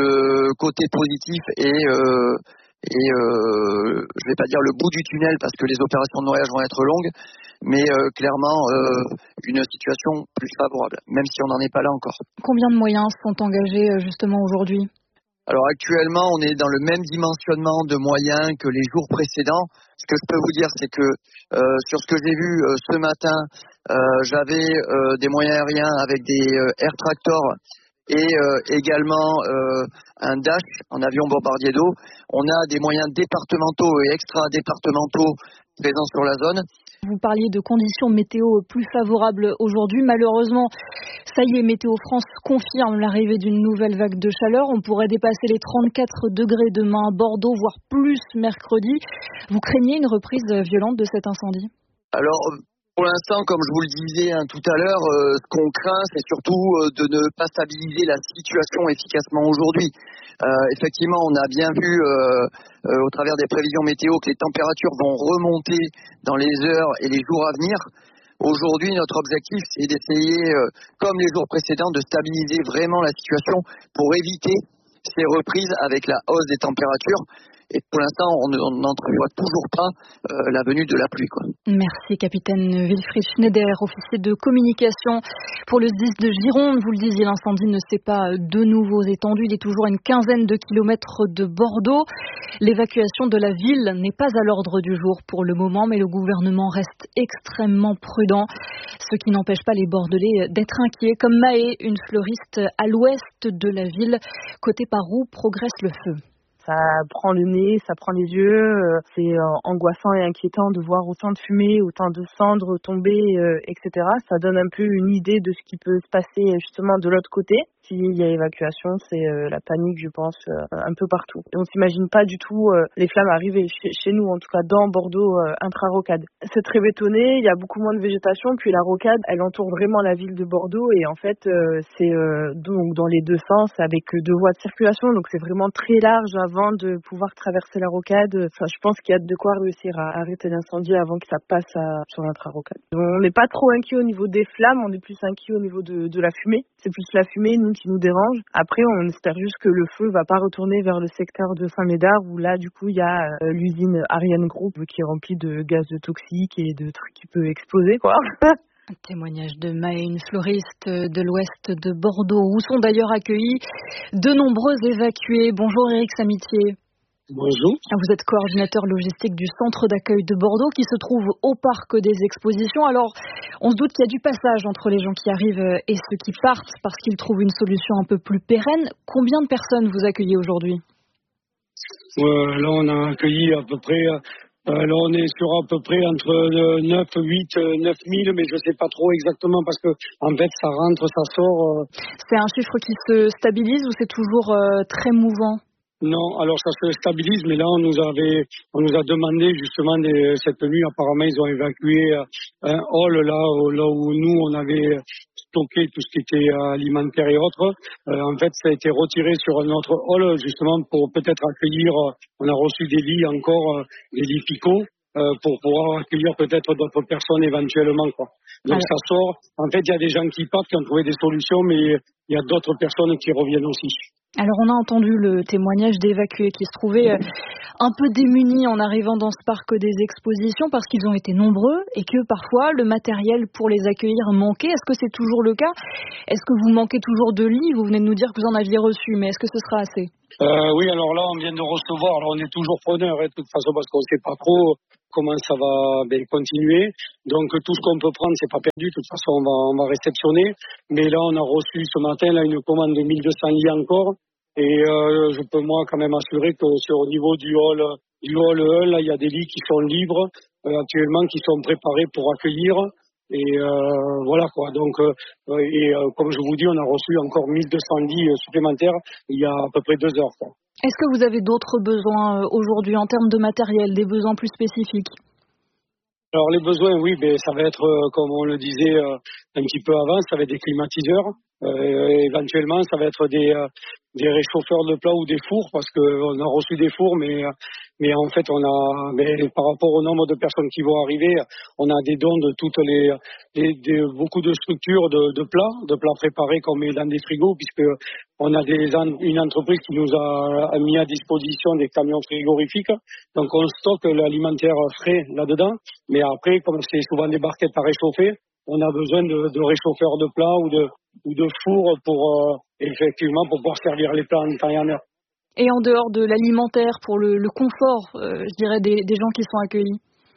le côté positif et, euh, et euh, je ne vais pas dire le bout du tunnel parce que les opérations de noyage vont être longues, mais euh, clairement euh, une situation plus favorable, même si on n'en est pas là encore. Combien de moyens sont engagés justement aujourd'hui ? Alors actuellement, on est dans le même dimensionnement de moyens que les jours précédents. Ce que je peux vous dire, c'est que euh, sur ce que j'ai vu euh, ce matin, euh, j'avais euh, des moyens aériens avec des euh, air tractors et euh, également euh, un Dash en avion bombardier d'eau. On a des moyens départementaux et extra-départementaux présents sur la zone. Vous parliez de conditions météo plus favorables aujourd'hui. Malheureusement, ça y est, Météo France confirme l'arrivée d'une nouvelle vague de chaleur. On pourrait dépasser les trente-quatre degrés demain à Bordeaux, voire plus mercredi. Vous craignez une reprise violente de cet incendie ? Alors, pour l'instant, comme je vous le disais hein, tout à l'heure, euh, ce qu'on craint, c'est surtout euh, de ne pas stabiliser la situation efficacement aujourd'hui. Euh, effectivement, on a bien vu euh, euh, au travers des prévisions météo que les températures vont remonter dans les heures et les jours à venir. Aujourd'hui, notre objectif, c'est d'essayer, euh, comme les jours précédents, de stabiliser vraiment la situation pour éviter ces reprises avec la hausse des températures. Et pour l'instant, on n'entrevoit toujours pas euh, la venue de la pluie, quoi. Merci, capitaine Wilfried Schneider, officier de communication pour le S D I S de Gironde. Vous le disiez, l'incendie ne s'est pas de nouveau étendu. Il est toujours à une quinzaine de kilomètres de Bordeaux. L'évacuation de la ville n'est pas à l'ordre du jour pour le moment, mais le gouvernement reste extrêmement prudent. Ce qui n'empêche pas les Bordelais d'être inquiets. Comme Maë, une fleuriste à l'ouest de la ville. Côté par où progresse le feu? Ça prend le nez, ça prend les yeux, c'est angoissant et inquiétant de voir autant de fumée, autant de cendres tomber, et cetera. Ça donne un peu une idée de ce qui peut se passer justement de l'autre côté. S'il y a évacuation, c'est la panique, je pense, un peu partout. Et on s'imagine pas du tout les flammes arriver chez, chez nous, en tout cas dans Bordeaux, intra-rocade. C'est très bétonné, il y a beaucoup moins de végétation, puis la rocade, elle entoure vraiment la ville de Bordeaux et en fait, c'est donc dans les deux sens avec deux voies de circulation, donc c'est vraiment très large avant de pouvoir traverser la rocade. Enfin, je pense qu'il y a de quoi réussir à arrêter l'incendie avant que ça passe à, sur l'intra-rocade. On n'est pas trop inquiet au niveau des flammes, on est plus inquiet au niveau de, de la fumée. C'est plus la fumée, nous, qui nous dérange. Après, on espère juste que le feu va pas retourner vers le secteur de Saint-Médard où là, du coup, il y a euh, l'usine Ariane Group qui est remplie de gaz toxiques et de trucs qui peuvent exploser, quoi. Un témoignage de Maë, une fleuriste de l'ouest de Bordeaux, où sont d'ailleurs accueillis de nombreux évacués. Bonjour Éric Samitier. Bonjour. Vous êtes coordinateur logistique du centre d'accueil de Bordeaux qui se trouve au parc des expositions. Alors, on se doute qu'il y a du passage entre les gens qui arrivent et ceux qui partent parce qu'ils trouvent une solution un peu plus pérenne. Combien de personnes vous accueillez aujourd'hui ? euh, Là, on a accueilli à peu près... Euh, là, on est sur à peu près entre neuf, huit, neuf mille, mais je ne sais pas trop exactement parce que, en fait, ça rentre, ça sort. Euh... C'est un chiffre qui se stabilise ou c'est toujours euh, très mouvant ? Non, alors ça se stabilise, mais là on nous avait, on nous a demandé justement des, cette nuit. Apparemment, ils ont évacué un hall là, là où nous on avait stocké tout ce qui était alimentaire et autres. Euh, en fait, ça a été retiré sur un autre hall justement pour peut-être accueillir. On a reçu des lits encore, des lits picots. euh, pour pouvoir accueillir peut-être d'autres personnes éventuellement, quoi. Donc Alors... ça sort. En fait, il y a des gens qui partent, qui ont trouvé des solutions, mais il y a d'autres personnes qui reviennent aussi. Alors on a entendu le témoignage d'évacués qui se trouvaient un peu démunis en arrivant dans ce parc des expositions parce qu'ils ont été nombreux et que parfois le matériel pour les accueillir manquait. Est-ce que c'est toujours le cas? Est-ce que vous manquez toujours de lits? Vous venez de nous dire que vous en aviez reçu, mais est-ce que ce sera assez? euh, Oui, alors là on vient de recevoir, alors on est toujours preneur hein, de toute façon parce qu'on ne sait pas trop comment ça va ben, continuer. Donc tout ce qu'on peut prendre, c'est pas perdu. De toute façon, on va, on va réceptionner. Mais là, on a reçu ce matin là une commande de mille deux cents lits encore. Et euh, je peux moi quand même assurer que sur au niveau du hall, du hall un, là, il y a des lits qui sont libres euh, actuellement, qui sont préparés pour accueillir. Et euh, voilà quoi. Donc euh, et euh, comme je vous dis, on a reçu encore mille deux cents lits supplémentaires il y a à peu près deux heures, quoi. Est-ce que vous avez d'autres besoins aujourd'hui en termes de matériel, des besoins plus spécifiques? Alors les besoins, oui, ben ça va être, euh, comme on le disait euh, un petit peu avant, ça va être des climatiseurs. Euh, éventuellement, ça va être des, euh, des réchauffeurs de plats ou des fours, parce qu'on a reçu des fours, mais, mais en fait, on a, mais par rapport au nombre de personnes qui vont arriver, on a des dons de toutes les, les des, beaucoup de structures de, de plats, de plats préparés qu'on met dans des frigos, puisque on a des, une entreprise qui nous a, a mis à disposition des camions frigorifiques. Donc, on stocke l'alimentaire frais là-dedans, mais après, comme c'est souvent des barquettes à réchauffer, on a besoin de, de réchauffeurs de plats ou de, ou de fours pour, euh, effectivement, pour pouvoir servir les plats en temps et en heure. Et en dehors de l'alimentaire, pour le, le confort, euh, je dirais, des, des gens qui sont accueillis?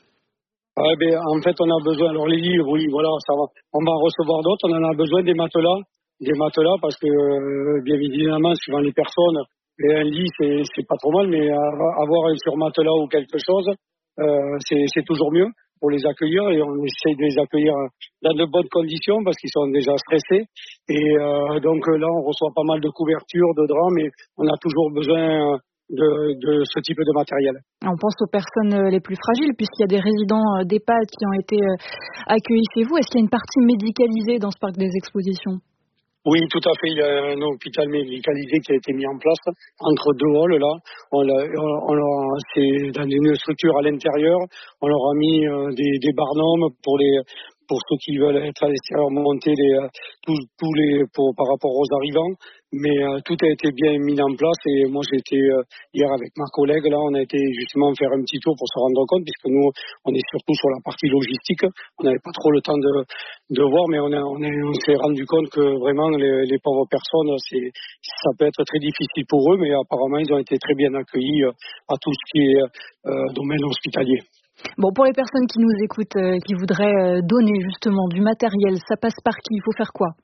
Ah, ben, en fait, on a besoin, alors les lits, oui, voilà, ça va, on va en recevoir d'autres, on en a besoin des matelas, des matelas, parce que, euh, bien évidemment, suivant les personnes, et un lit, c'est, c'est pas trop mal, mais avoir un surmatelas ou quelque chose, euh, c'est, c'est toujours mieux pour les accueillir, et on essaie de les accueillir dans de bonnes conditions parce qu'ils sont déjà stressés. Et euh, donc là, on reçoit pas mal de couvertures, de draps, mais on a toujours besoin de, de ce type de matériel. On pense aux personnes les plus fragiles, puisqu'il y a des résidents d'EHPAD qui ont été accueillis chez vous. Est-ce qu'il y a une partie médicalisée dans ce parc des expositions? Oui, tout à fait. Il y a un hôpital médicalisé qui a été mis en place entre deux halls là. On l'a, on l'a, c'est dans une structure à l'intérieur. On leur a mis euh, des, des barnums pour les, pour ceux qui veulent être à l'extérieur, monter les, tous, tous les, pour, par rapport aux arrivants. Mais euh, tout a été bien mis en place et moi j'ai été euh, hier avec ma collègue là, on a été justement faire un petit tour pour se rendre compte puisque nous on est surtout sur la partie logistique, on n'avait pas trop le temps de, de voir, mais on, a, on, est, on s'est rendu compte que vraiment les, les pauvres personnes, c'est, ça peut être très difficile pour eux, mais apparemment ils ont été très bien accueillis euh, à tout ce qui est euh, domaine hospitalier. Bon, pour les personnes qui nous écoutent, euh, qui voudraient euh, donner justement du matériel, ça passe par qui? Il faut faire quoi?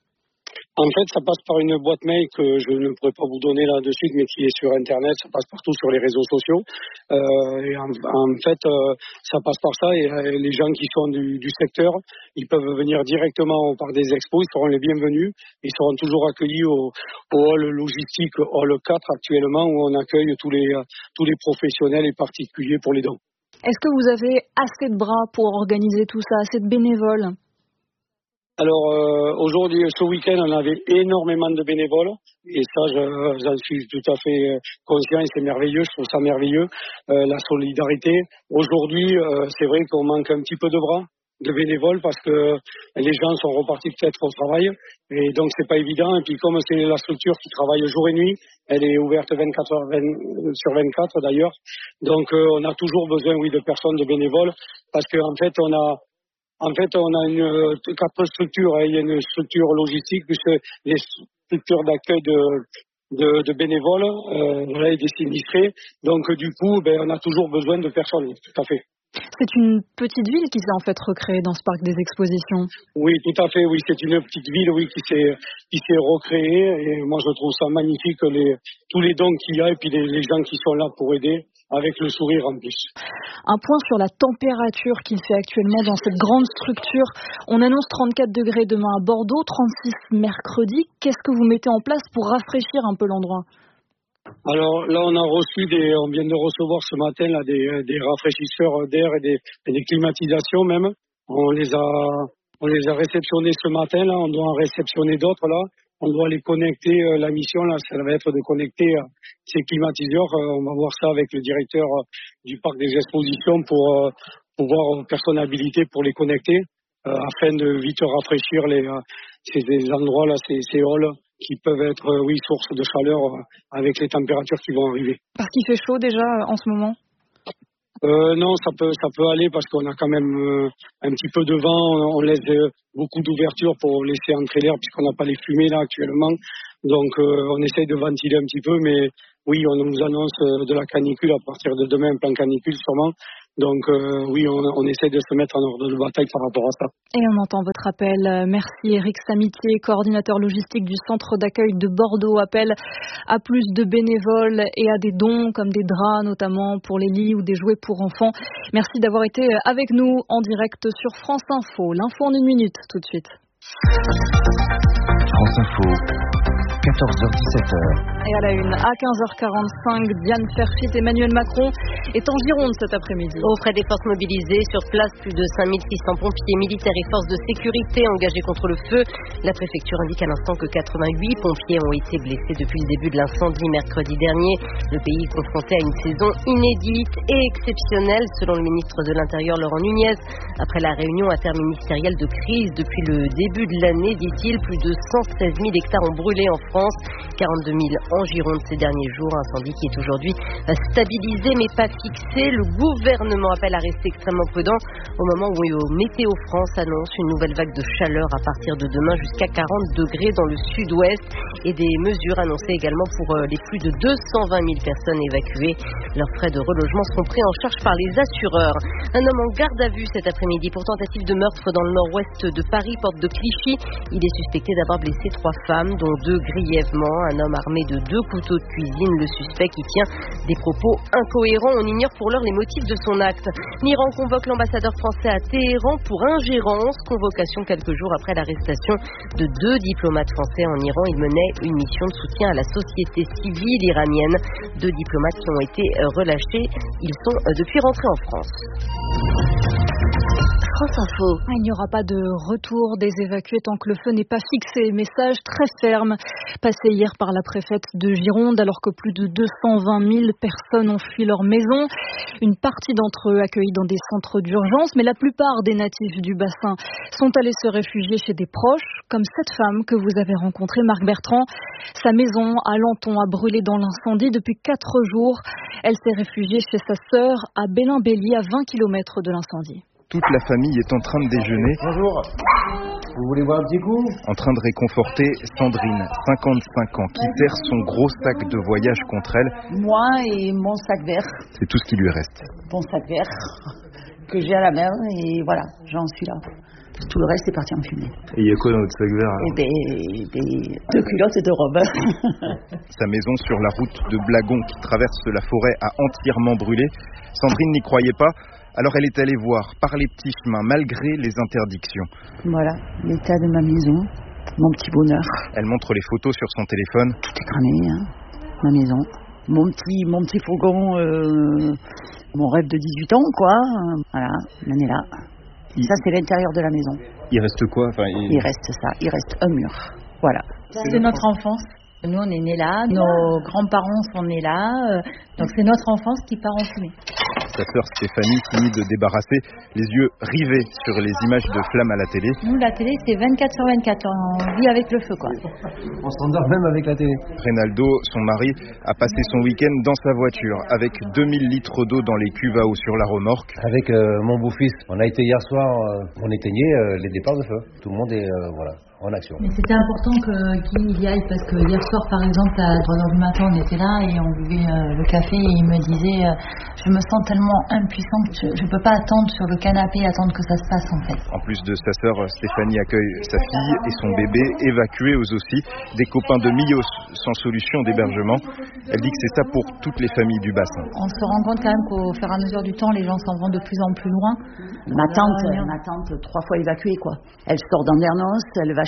En fait, ça passe par une boîte mail que je ne pourrais pas vous donner là de suite, mais qui est sur Internet. Ça passe partout sur les réseaux sociaux. Euh, et en, en fait, euh, ça passe par ça. Et euh, les gens qui sont du, du secteur, ils peuvent venir directement au parc des expos. Ils seront les bienvenus. Ils seront toujours accueillis au, au hall logistique, hall quatre actuellement, où on accueille tous les, tous les professionnels et particuliers pour les dons. Est-ce que vous avez assez de bras pour organiser tout ça, assez de bénévoles? Alors euh, aujourd'hui, ce week-end, on avait énormément de bénévoles et ça, je, j'en suis tout à fait conscient et c'est merveilleux, je trouve ça merveilleux, euh, la solidarité. Aujourd'hui, euh, c'est vrai qu'on manque un petit peu de bras de bénévoles parce que les gens sont repartis peut-être au travail et donc c'est pas évident. Et puis comme c'est la structure qui travaille jour et nuit, elle est ouverte vingt-quatre heures sur vingt-quatre d'ailleurs. Donc euh, on a toujours besoin, oui, de personnes, de bénévoles parce qu'en fait on a En fait, on a une, quatre structures. Hein. Il y a une structure logistique, puisque les structures d'accueil de, de, de bénévoles, euh, voilà, et des sinistrés. Donc, du coup, ben, on a toujours besoin de personnes, tout à fait. C'est une petite ville qui s'est en fait recréée dans ce parc des expositions. Oui, tout à fait. Oui, c'est une petite ville, oui, qui s'est qui s'est recréée. Et moi, je trouve ça magnifique, les, tous les dons qu'il y a et puis les, les gens qui sont là pour aider. Avec le sourire en plus. Un point sur la température qu'il fait actuellement dans cette grande structure. On annonce trente-quatre degrés demain à Bordeaux, trente-six mercredi. Qu'est-ce que vous mettez en place pour rafraîchir un peu l'endroit? Alors là, on a reçu des, on vient de recevoir ce matin là des, des rafraîchisseurs d'air et des, et des climatisations même. On les a, on les a réceptionnés ce matin là. On doit en réceptionner d'autres là. on doit les connecter. Euh, la mission là, ça va être de connecter euh, ces climatiseurs. Euh, on va voir ça avec le directeur euh, du parc des expositions pour euh, pouvoir personnes habilitées pour les connecter euh, afin de vite rafraîchir les euh, ces, ces endroits là, ces, ces halls qui peuvent être euh, oui source de chaleur euh, avec les températures qui vont arriver. Parce qu'il fait chaud déjà euh, en ce moment. Euh, non, ça peut, ça peut aller parce qu'on a quand même euh, un petit peu de vent. On, on laisse euh, beaucoup d'ouverture pour laisser entrer l'air puisqu'on n'a pas les fumées là actuellement. Donc, euh, on essaye de ventiler un petit peu, mais oui, on nous annonce euh, de la canicule à partir de demain, un plan canicule sûrement. Donc, euh, oui, on, on essaie de se mettre en ordre de bataille par rapport à ça. Et on entend votre appel. Merci Eric Samitier, coordinateur logistique du centre d'accueil de Bordeaux. Appel à plus de bénévoles et à des dons comme des draps notamment pour les lits ou des jouets pour enfants. Merci d'avoir été avec nous en direct sur France Info. L'info en une minute tout de suite. France Info, quatorze heures dix-sept heures. Et à la une, à quinze heures quarante-cinq, Diane Ferchit, Emmanuel Macron est en Gironde cet après-midi. Aux frais des forces mobilisées, sur place, plus de cinq mille six cents pompiers, militaires et forces de sécurité engagés contre le feu. La préfecture indique à l'instant que quatre-vingt-huit pompiers ont été blessés depuis le début de l'incendie mercredi dernier. Le pays est confronté à une saison inédite et exceptionnelle, selon le ministre de l'Intérieur Laurent Nunez. Après la réunion interministérielle de crise depuis le début de l'année, dit-il, plus de cent seize mille hectares ont brûlé en France, quarante-deux mille en Gironde ces derniers jours. Incendie qui est aujourd'hui stabilisé mais pas fixé. Le gouvernement appelle à rester extrêmement prudent au moment où Météo France annonce une nouvelle vague de chaleur à partir de demain jusqu'à quarante degrés dans le sud-ouest et des mesures annoncées également pour les plus de deux cent vingt mille personnes évacuées. Leurs frais de relogement seront pris en charge par les assureurs. Un homme en garde à vue cet après-midi pour tentative de meurtre dans le nord-ouest de Paris, porte de Clichy. Il est suspecté d'avoir blessé trois femmes, dont deux grièvement. Un homme armé de deux couteaux de cuisine, le suspect qui tient des propos incohérents. On ignore pour l'heure les motifs de son acte. L'Iran convoque l'ambassadeur français à Téhéran pour ingérence. Convocation quelques jours après l'arrestation de deux diplomates français en Iran. Ils menaient une mission de soutien à la société civile iranienne. Deux diplomates qui ont été relâchés. Ils sont depuis rentrés en France. France Info. Il n'y aura pas de retour des évacués tant que le feu n'est pas fixé. Message très ferme passé hier par la préfète de Gironde alors que plus de deux cent vingt mille personnes ont fui leur maison. Une partie d'entre eux accueillis dans des centres d'urgence, mais la plupart des natifs du bassin sont allés se réfugier chez des proches, comme cette femme que vous avez rencontrée, Marc Bertrand. Sa maison à Lanton a brûlé dans l'incendie depuis quatre jours. Elle s'est réfugiée chez sa sœur à Bélin-Bélier, à vingt kilomètres de l'incendie. Toute la famille est en train de déjeuner. Bonjour. Vous voulez boire un petit coup ? En train de réconforter Sandrine, cinquante-cinq ans, qui perd son gros sac de voyage contre elle. Moi et mon sac vert. C'est tout ce qui lui reste. Mon sac vert que j'ai à la main et voilà, j'en suis là. Tout le reste est parti en fumée. Et il y a quoi dans votre sac vert alors ? Et des, des deux culottes et deux robes. Sa maison sur la route de Blagon qui traverse la forêt a entièrement brûlé. Sandrine n'y croyait pas. Alors elle est allée voir par les petits chemins, malgré les interdictions. Voilà, l'état de ma maison, mon petit bonheur. Elle montre les photos sur son téléphone. Tout est cramé, hein, ma maison. Mon petit, mon petit fourgon, euh, mon rêve de dix-huit ans, quoi. Voilà, on est là. Il... Ça, c'est l'intérieur de la maison. Il reste quoi enfin, il... il reste ça, il reste un mur. Voilà. C'est notre enfance. Nous, on est nés là, nos grands-parents sont nés là, euh, donc c'est notre enfance qui part en fumée. Sa sœur Stéphanie finit de débarrasser, les yeux rivés sur les images de flammes à la télé. Nous, la télé, c'est vingt-quatre sur vingt-quatre, on vit avec le feu, quoi. On s'endort même avec la télé. Reynaldo, son mari, a passé son week-end dans sa voiture, avec deux mille litres d'eau dans les cuves à eau sur la remorque. Avec euh, mon beau-fils, on a été hier soir, euh, on éteignait euh, les départs de feu. Tout le monde est, euh, voilà, en action. Mais c'était important que Guy y aille, parce que hier soir, par exemple, à trois heures du matin, on était là et on buvait euh, le café et il me disait euh, je me sens tellement impuissante que je ne peux pas attendre sur le canapé et attendre que ça se passe en fait. En plus de sa sœur, Stéphanie accueille sa fille et son bébé évacués eux aussi, des copains de Millos sans solution d'hébergement. Elle dit que c'est ça pour toutes les familles du bassin. On se rend compte quand même qu'au fur et à mesure du temps, les gens s'en vont de plus en plus loin. Ma tante, ma tante trois fois évacuée quoi. Elle sort d'Andernos, elle va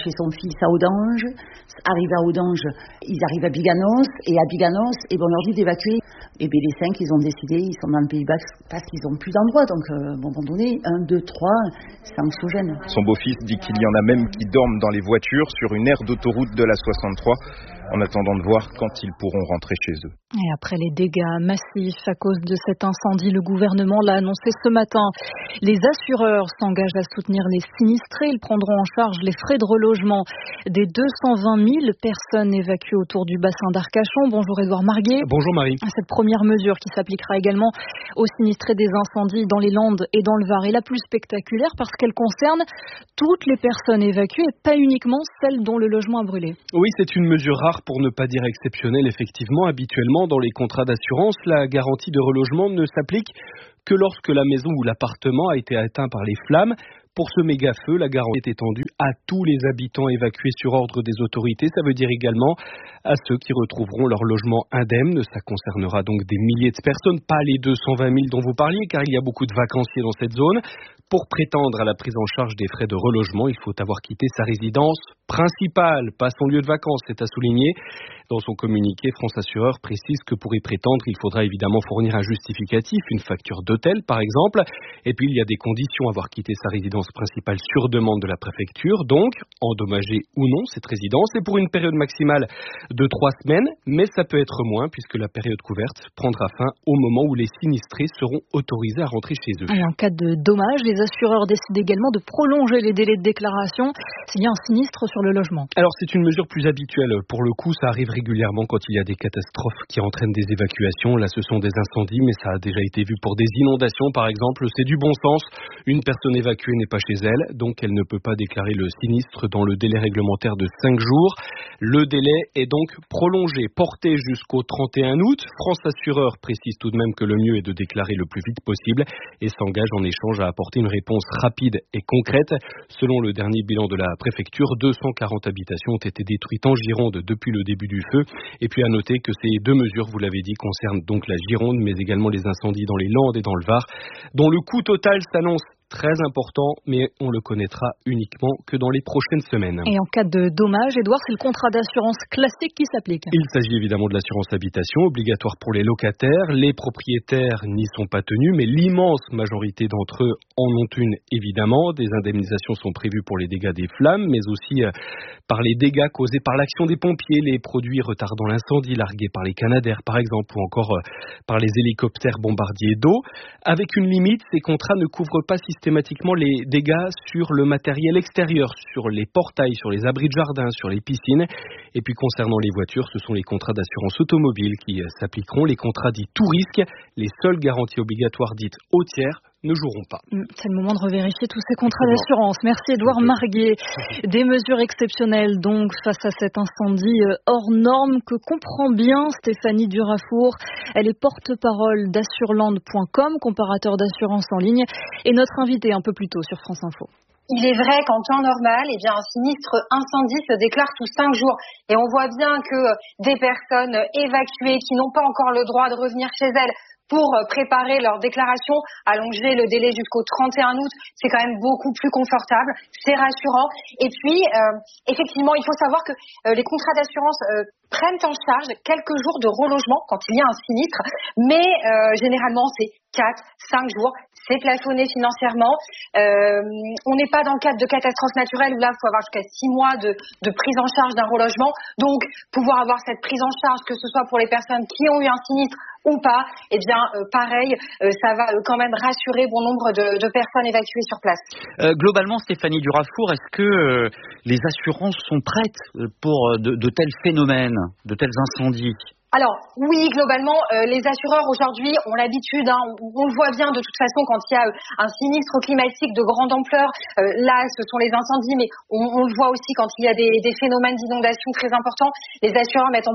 chez son fils à Audange. Arrivé à Audange, ils arrivent à Biganos, et à Biganos, et ben, on leur dit d'évacuer. Et bien les cinq, ils ont décidé, ils sont dans le Pays Basque parce qu'ils n'ont plus d'endroit. Donc, euh, à un moment donné, un, deux, trois, c'est anxiogène. Son beau-fils dit qu'il y en a même qui dorment dans les voitures sur une aire d'autoroute de la soixante-trois, en attendant de voir quand ils pourront rentrer chez eux. Et après les dégâts massifs à cause de cet incendie, le gouvernement l'a annoncé ce matin. Les assureurs s'engagent à soutenir les sinistrés. Ils prendront en charge les frais de relogement des deux cent vingt mille personnes évacuées autour du bassin d'Arcachon. Bonjour Édouard Marguet. Bonjour Marie. Cette première mesure qui s'appliquera également aux sinistrés des incendies dans les Landes et dans le Var est la plus spectaculaire parce qu'elle concerne toutes les personnes évacuées et pas uniquement celles dont le logement a brûlé. Oui, c'est une mesure rare pour ne pas dire exceptionnelle. Effectivement, habituellement, dans les contrats d'assurance, la garantie de relogement ne s'applique que lorsque la maison ou l'appartement a été atteint par les flammes. Pour ce méga-feu, la garantie est étendue à tous les habitants évacués sur ordre des autorités. Ça veut dire également à ceux qui retrouveront leur logement indemne. Ça concernera donc des milliers de personnes, pas les deux cent vingt mille dont vous parliez, car il y a beaucoup de vacanciers dans cette zone. Pour prétendre à la prise en charge des frais de relogement, il faut avoir quitté sa résidence principale, pas son lieu de vacances, c'est à souligner. Dans son communiqué, France Assureur précise que pour y prétendre, il faudra évidemment fournir un justificatif, une facture d'hôtel par exemple. Et puis il y a des conditions, avoir quitté sa résidence principale sur demande de la préfecture, donc endommager ou non cette résidence, et pour une période maximale de trois semaines, mais ça peut être moins puisque la période couverte prendra fin au moment où les sinistrés seront autorisés à rentrer chez eux. Et en cas de dommage, les assureurs décident également de prolonger les délais de déclaration s'il y a un sinistre sur le logement. Alors c'est une mesure plus habituelle. Pour le coup, ça arrive régulièrement quand il y a des catastrophes qui entraînent des évacuations. Là, ce sont des incendies, mais ça a déjà été vu pour des inondations, par exemple. C'est du bon sens. Une personne évacuée n'est pas chez elle, donc elle ne peut pas déclarer le sinistre dans le délai réglementaire de cinq jours. Le délai est donc prolongé, porté jusqu'au trente et un août. France Assureur précise tout de même que le mieux est de déclarer le plus vite possible et s'engage en échange à apporter une réponse rapide et concrète. Selon le dernier bilan de la préfecture, deux cent quarante habitations ont été détruites en Gironde depuis le début du feu. Et puis à noter que ces deux mesures, vous l'avez dit, concernent donc la Gironde, mais également les incendies dans les Landes et dans le Var, dont le coût total s'annonce très important, mais on le connaîtra uniquement que dans les prochaines semaines. Et en cas de dommage, Édouard, c'est le contrat d'assurance classique qui s'applique. Il s'agit évidemment de l'assurance habitation, obligatoire pour les locataires. Les propriétaires n'y sont pas tenus, mais l'immense majorité d'entre eux en ont une, évidemment. Des indemnisations sont prévues pour les dégâts des flammes, mais aussi euh, par les dégâts causés par l'action des pompiers, les produits retardant l'incendie largués par les Canadair, par exemple, ou encore euh, par les hélicoptères bombardiers d'eau. Avec une limite, ces contrats ne couvrent pas systématiquement systématiquement les dégâts sur le matériel extérieur, sur les portails, sur les abris de jardin, sur les piscines. Et puis concernant les voitures, ce sont les contrats d'assurance automobile qui s'appliqueront. Les contrats dits tout risque, les seules garanties obligatoires dites au tiers ne joueront pas. C'est le moment de revérifier tous ces contrats d'assurance. Merci Édouard Marguet. Des mesures exceptionnelles donc face à cet incendie hors norme que comprend bien Stéphanie Durafour. Elle est porte-parole d'assureland point com, comparateur d'assurance en ligne, et notre invitée un peu plus tôt sur France Info. Il est vrai qu'en temps normal, eh bien, un sinistre incendie se déclare sous cinq jours. Et on voit bien que des personnes évacuées qui n'ont pas encore le droit de revenir chez elles pour préparer leur déclaration, allonger le délai jusqu'au trente et un août, c'est quand même beaucoup plus confortable, c'est rassurant. Et puis, euh, effectivement, il faut savoir que euh, les contrats d'assurance euh, prennent en charge quelques jours de relogement quand il y a un sinistre, mais euh, généralement c'est quatre, cinq jours, c'est plafonné financièrement. Euh, on n'est pas dans le cadre de catastrophes naturelles où là il faut avoir jusqu'à six mois de, de prise en charge d'un relogement, donc pouvoir avoir cette prise en charge, que ce soit pour les personnes qui ont eu un sinistre ou pas, eh bien euh, pareil, euh, ça va euh, quand même rassurer bon nombre de, de personnes évacuées sur place. Euh, globalement, Stéphanie Durafour, est-ce que euh, les assurances sont prêtes pour de, de tels phénomènes, de tels incendies ? Alors oui, globalement, euh, les assureurs aujourd'hui ont l'habitude, hein, on, on le voit bien de toute façon quand il y a euh, un sinistre climatique de grande ampleur, euh, là ce sont les incendies, mais on, on le voit aussi quand il y a des, des phénomènes d'inondation très importants, les assureurs mettent en place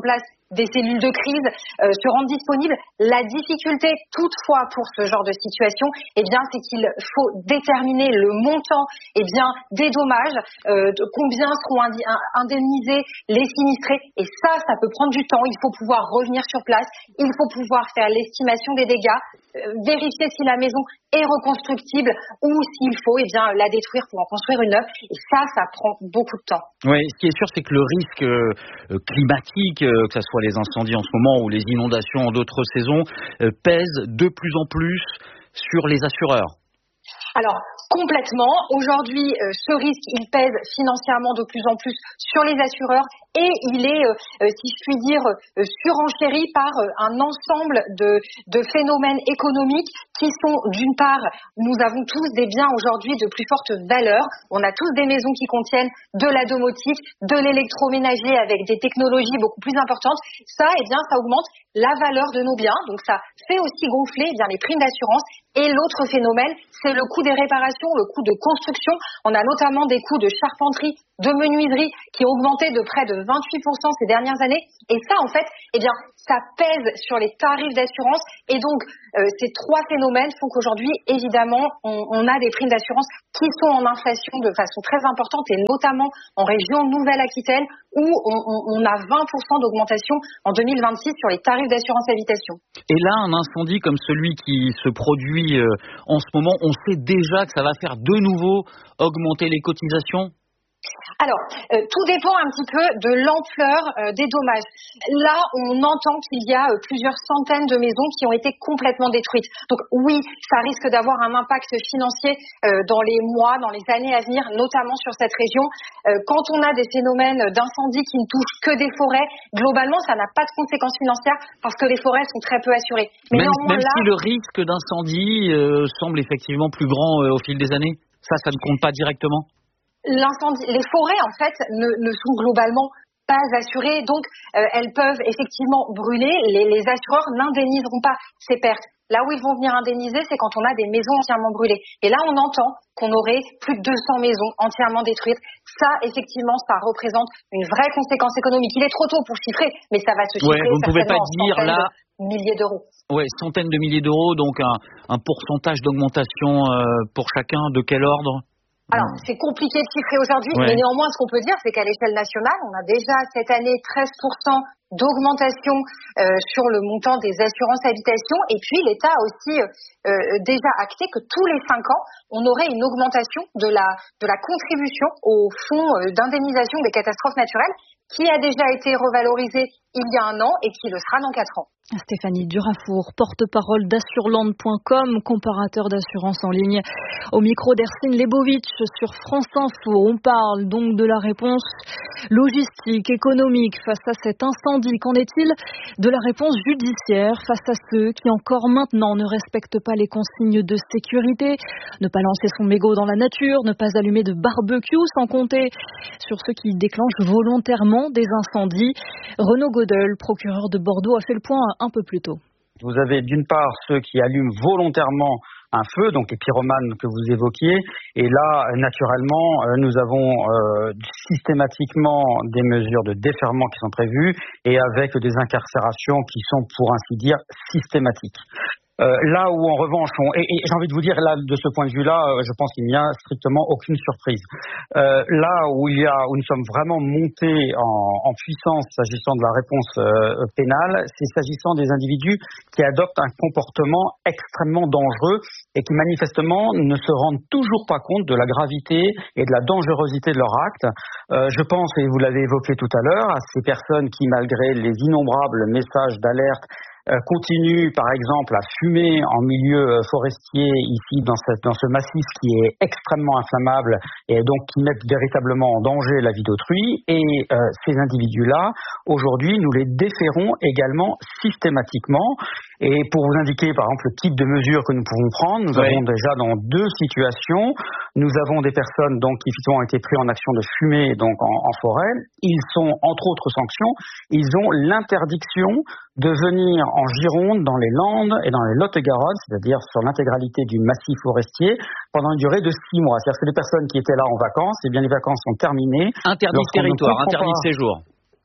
des cellules de crise euh, se rendent disponibles. La difficulté toutefois pour ce genre de situation, eh bien, c'est qu'il faut déterminer le montant eh bien, des dommages, euh, de combien seront indi- indemnisés les sinistrés. Et ça, ça peut prendre du temps. Il faut pouvoir revenir sur place. Il faut pouvoir faire l'estimation des dégâts, euh, vérifier si la maison est reconstructible ou s'il faut eh bien, la détruire pour en construire une neuve. Et ça, ça prend beaucoup de temps. Oui, ce qui est sûr, c'est que le risque euh, climatique, euh, que ce soit les incendies en ce moment ou les inondations en d'autres saisons, euh, pèse de plus en plus sur les assureurs. Alors, complètement. Aujourd'hui, euh, ce risque, il pèse financièrement de plus en plus sur les assureurs et il est, euh, euh, si je puis dire, euh, surenchéri par euh, un ensemble de, de phénomènes économiques qui sont, d'une part, nous avons tous des biens aujourd'hui de plus forte valeur. On a tous des maisons qui contiennent de la domotique, de l'électroménager avec des technologies beaucoup plus importantes. Ça, eh bien, ça augmente la valeur de nos biens. Donc, ça fait aussi gonfler eh bien, les primes d'assurance. Et l'autre phénomène, c'est le coût des réparations, le coût de construction. On a notamment des coûts de charpenterie, de menuiserie qui ont augmenté de près de vingt-huit pour cent ces dernières années. Et ça, en fait, eh bien, ça pèse sur les tarifs d'assurance. Et donc, euh, ces trois phénomènes font qu'aujourd'hui, évidemment, on, on a des primes d'assurance qui sont en inflation de façon très importante, et notamment en région Nouvelle-Aquitaine, où on, on, on a vingt pour cent d'augmentation en deux mille vingt-six sur les tarifs d'assurance habitation. Et là, un incendie comme celui qui se produit euh, en ce moment, on sait déjà que ça va faire de nouveau augmenter les cotisations ? Alors, euh, tout dépend un petit peu de l'ampleur euh, des dommages. Là, on entend qu'il y a euh, plusieurs centaines de maisons qui ont été complètement détruites. Donc oui, ça risque d'avoir un impact financier euh, dans les mois, dans les années à venir, notamment sur cette région. Euh, quand on a des phénomènes d'incendie qui ne touchent que des forêts, globalement, ça n'a pas de conséquences financières parce que les forêts sont très peu assurées. Mais même néanmoins, même là, si le risque d'incendie euh, semble effectivement plus grand euh, au fil des années, ça, ça ne compte pas directement ? L'incendie, les forêts en fait ne, ne sont globalement pas assurées, donc euh, elles peuvent effectivement brûler. Les, les assureurs n'indemniseront pas ces pertes. Là où ils vont venir indemniser, c'est quand on a des maisons entièrement brûlées. Et là, on entend qu'on aurait plus de deux cents maisons entièrement détruites. Ça, effectivement, ça représente une vraie conséquence économique. Il est trop tôt pour chiffrer, mais ça va se chiffrer. Ouais, vous ne pouvez pas dire là milliers d'euros. Ouais, centaines de milliers d'euros, donc un, un pourcentage d'augmentation euh, pour chacun. De quel ordre ? Alors, c'est compliqué de chiffrer aujourd'hui, ouais. mais néanmoins, ce qu'on peut dire, c'est qu'à l'échelle nationale, on a déjà cette année treize pour cent d'augmentation euh, sur le montant des assurances habitation. Et puis, l'État a aussi euh, déjà acté que tous les cinq ans, on aurait une augmentation de la, de la contribution au fonds euh, d'indemnisation des catastrophes naturelles, qui a déjà été revalorisé il y a un an et qui le sera dans quatre ans. Stéphanie Durafour, porte-parole d'assureland point com, comparateur d'assurance en ligne, au micro d'Ercine Lebovitch sur France Info. On parle donc de la réponse logistique, économique face à cet incendie. Qu'en est-il de la réponse judiciaire face à ceux qui encore maintenant ne respectent pas les consignes de sécurité, ne pas lancer son mégot dans la nature, ne pas allumer de barbecue, sans compter sur ceux qui déclenchent volontairement des incendies? Renaud Godel, procureur de Bordeaux, a fait le point un peu plus tôt. Vous avez d'une part ceux qui allument volontairement un feu, donc les pyromanes que vous évoquiez, et là, naturellement, nous avons euh, systématiquement des mesures de déferrement qui sont prévues, et avec des incarcérations qui sont, pour ainsi dire, systématiques. Euh, là où en revanche, on, et, et j'ai envie de vous dire là de ce point de vue-là, euh, je pense qu'il n'y a strictement aucune surprise. Euh, là où il y a, où nous sommes vraiment montés en, en puissance s'agissant de la réponse euh, pénale, c'est s'agissant des individus qui adoptent un comportement extrêmement dangereux et qui manifestement ne se rendent toujours pas compte de la gravité et de la dangerosité de leur acte. Euh, je pense, et vous l'avez évoqué tout à l'heure, à ces personnes qui, malgré les innombrables messages d'alerte, continue par exemple à fumer en milieu forestier ici dans, cette, dans ce massif qui est extrêmement inflammable et donc qui met véritablement en danger la vie d'autrui. Et euh, ces individus-là, aujourd'hui, nous les déférons également systématiquement. Et pour vous indiquer par exemple le type de mesures que nous pouvons prendre, nous oui. avons déjà dans deux situations, nous avons des personnes donc qui ont été prises en action de fumer donc en, en forêt. Ils sont entre autres sanctions, ils ont l'interdiction de venir en Gironde, dans les Landes et dans les Lot-et-Garonne, c'est-à-dire sur l'intégralité du massif forestier, pendant une durée de six mois. C'est-à-dire que les personnes qui étaient là en vacances, eh bien les vacances sont terminées. Interdit de territoire, interdit de séjour.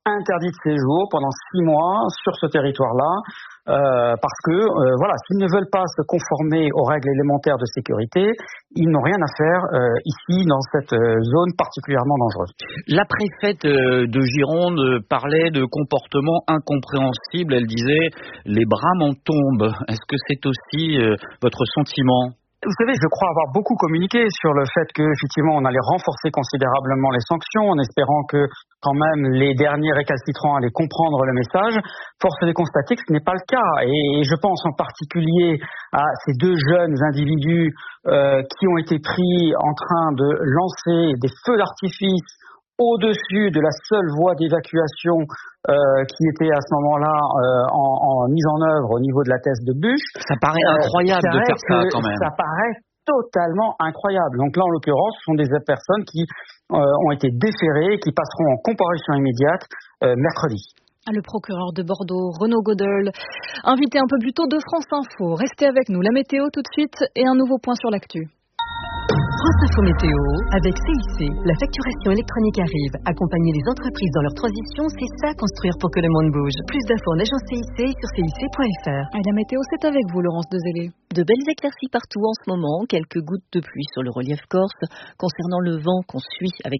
interdits de séjour pendant six mois sur ce territoire-là. Euh, parce que euh, voilà, s'ils ne veulent pas se conformer aux règles élémentaires de sécurité, ils n'ont rien à faire euh, ici dans cette euh, zone particulièrement dangereuse. La préfète euh, de Gironde parlait de comportements incompréhensibles. Elle disait les bras m'en tombent. Est-ce que c'est aussi euh, votre sentiment ? Vous savez, je crois avoir beaucoup communiqué sur le fait que, effectivement, on allait renforcer considérablement les sanctions en espérant que, quand même, les derniers récalcitrants allaient comprendre le message. Force est de constater que ce n'est pas le cas. Et je pense en particulier à ces deux jeunes individus euh, qui ont été pris en train de lancer des feux d'artifice au-dessus de la seule voie d'évacuation euh, qui était à ce moment-là euh, en, en mise en œuvre au niveau de la thèse de Buch. Ça paraît incroyable euh, de faire ça quand même. Ça paraît totalement incroyable. Donc là, en l'occurrence, ce sont des personnes qui euh, ont été déférées et qui passeront en comparution immédiate euh, mercredi. Le procureur de Bordeaux, Renaud Godel, invité un peu plus tôt de France Info. Restez avec nous. La météo tout de suite et un nouveau point sur l'actu. France Info Météo, avec C I C, la facturation électronique arrive. Accompagner les entreprises dans leur transition, c'est ça construire pour que le monde bouge. Plus d'infos en agence C I C sur C I C point F R. Et la météo, c'est avec vous, Laurence Dezélé. De belles éclaircies partout en ce moment, quelques gouttes de pluie sur le relief corse. Concernant le vent qu'on suit avec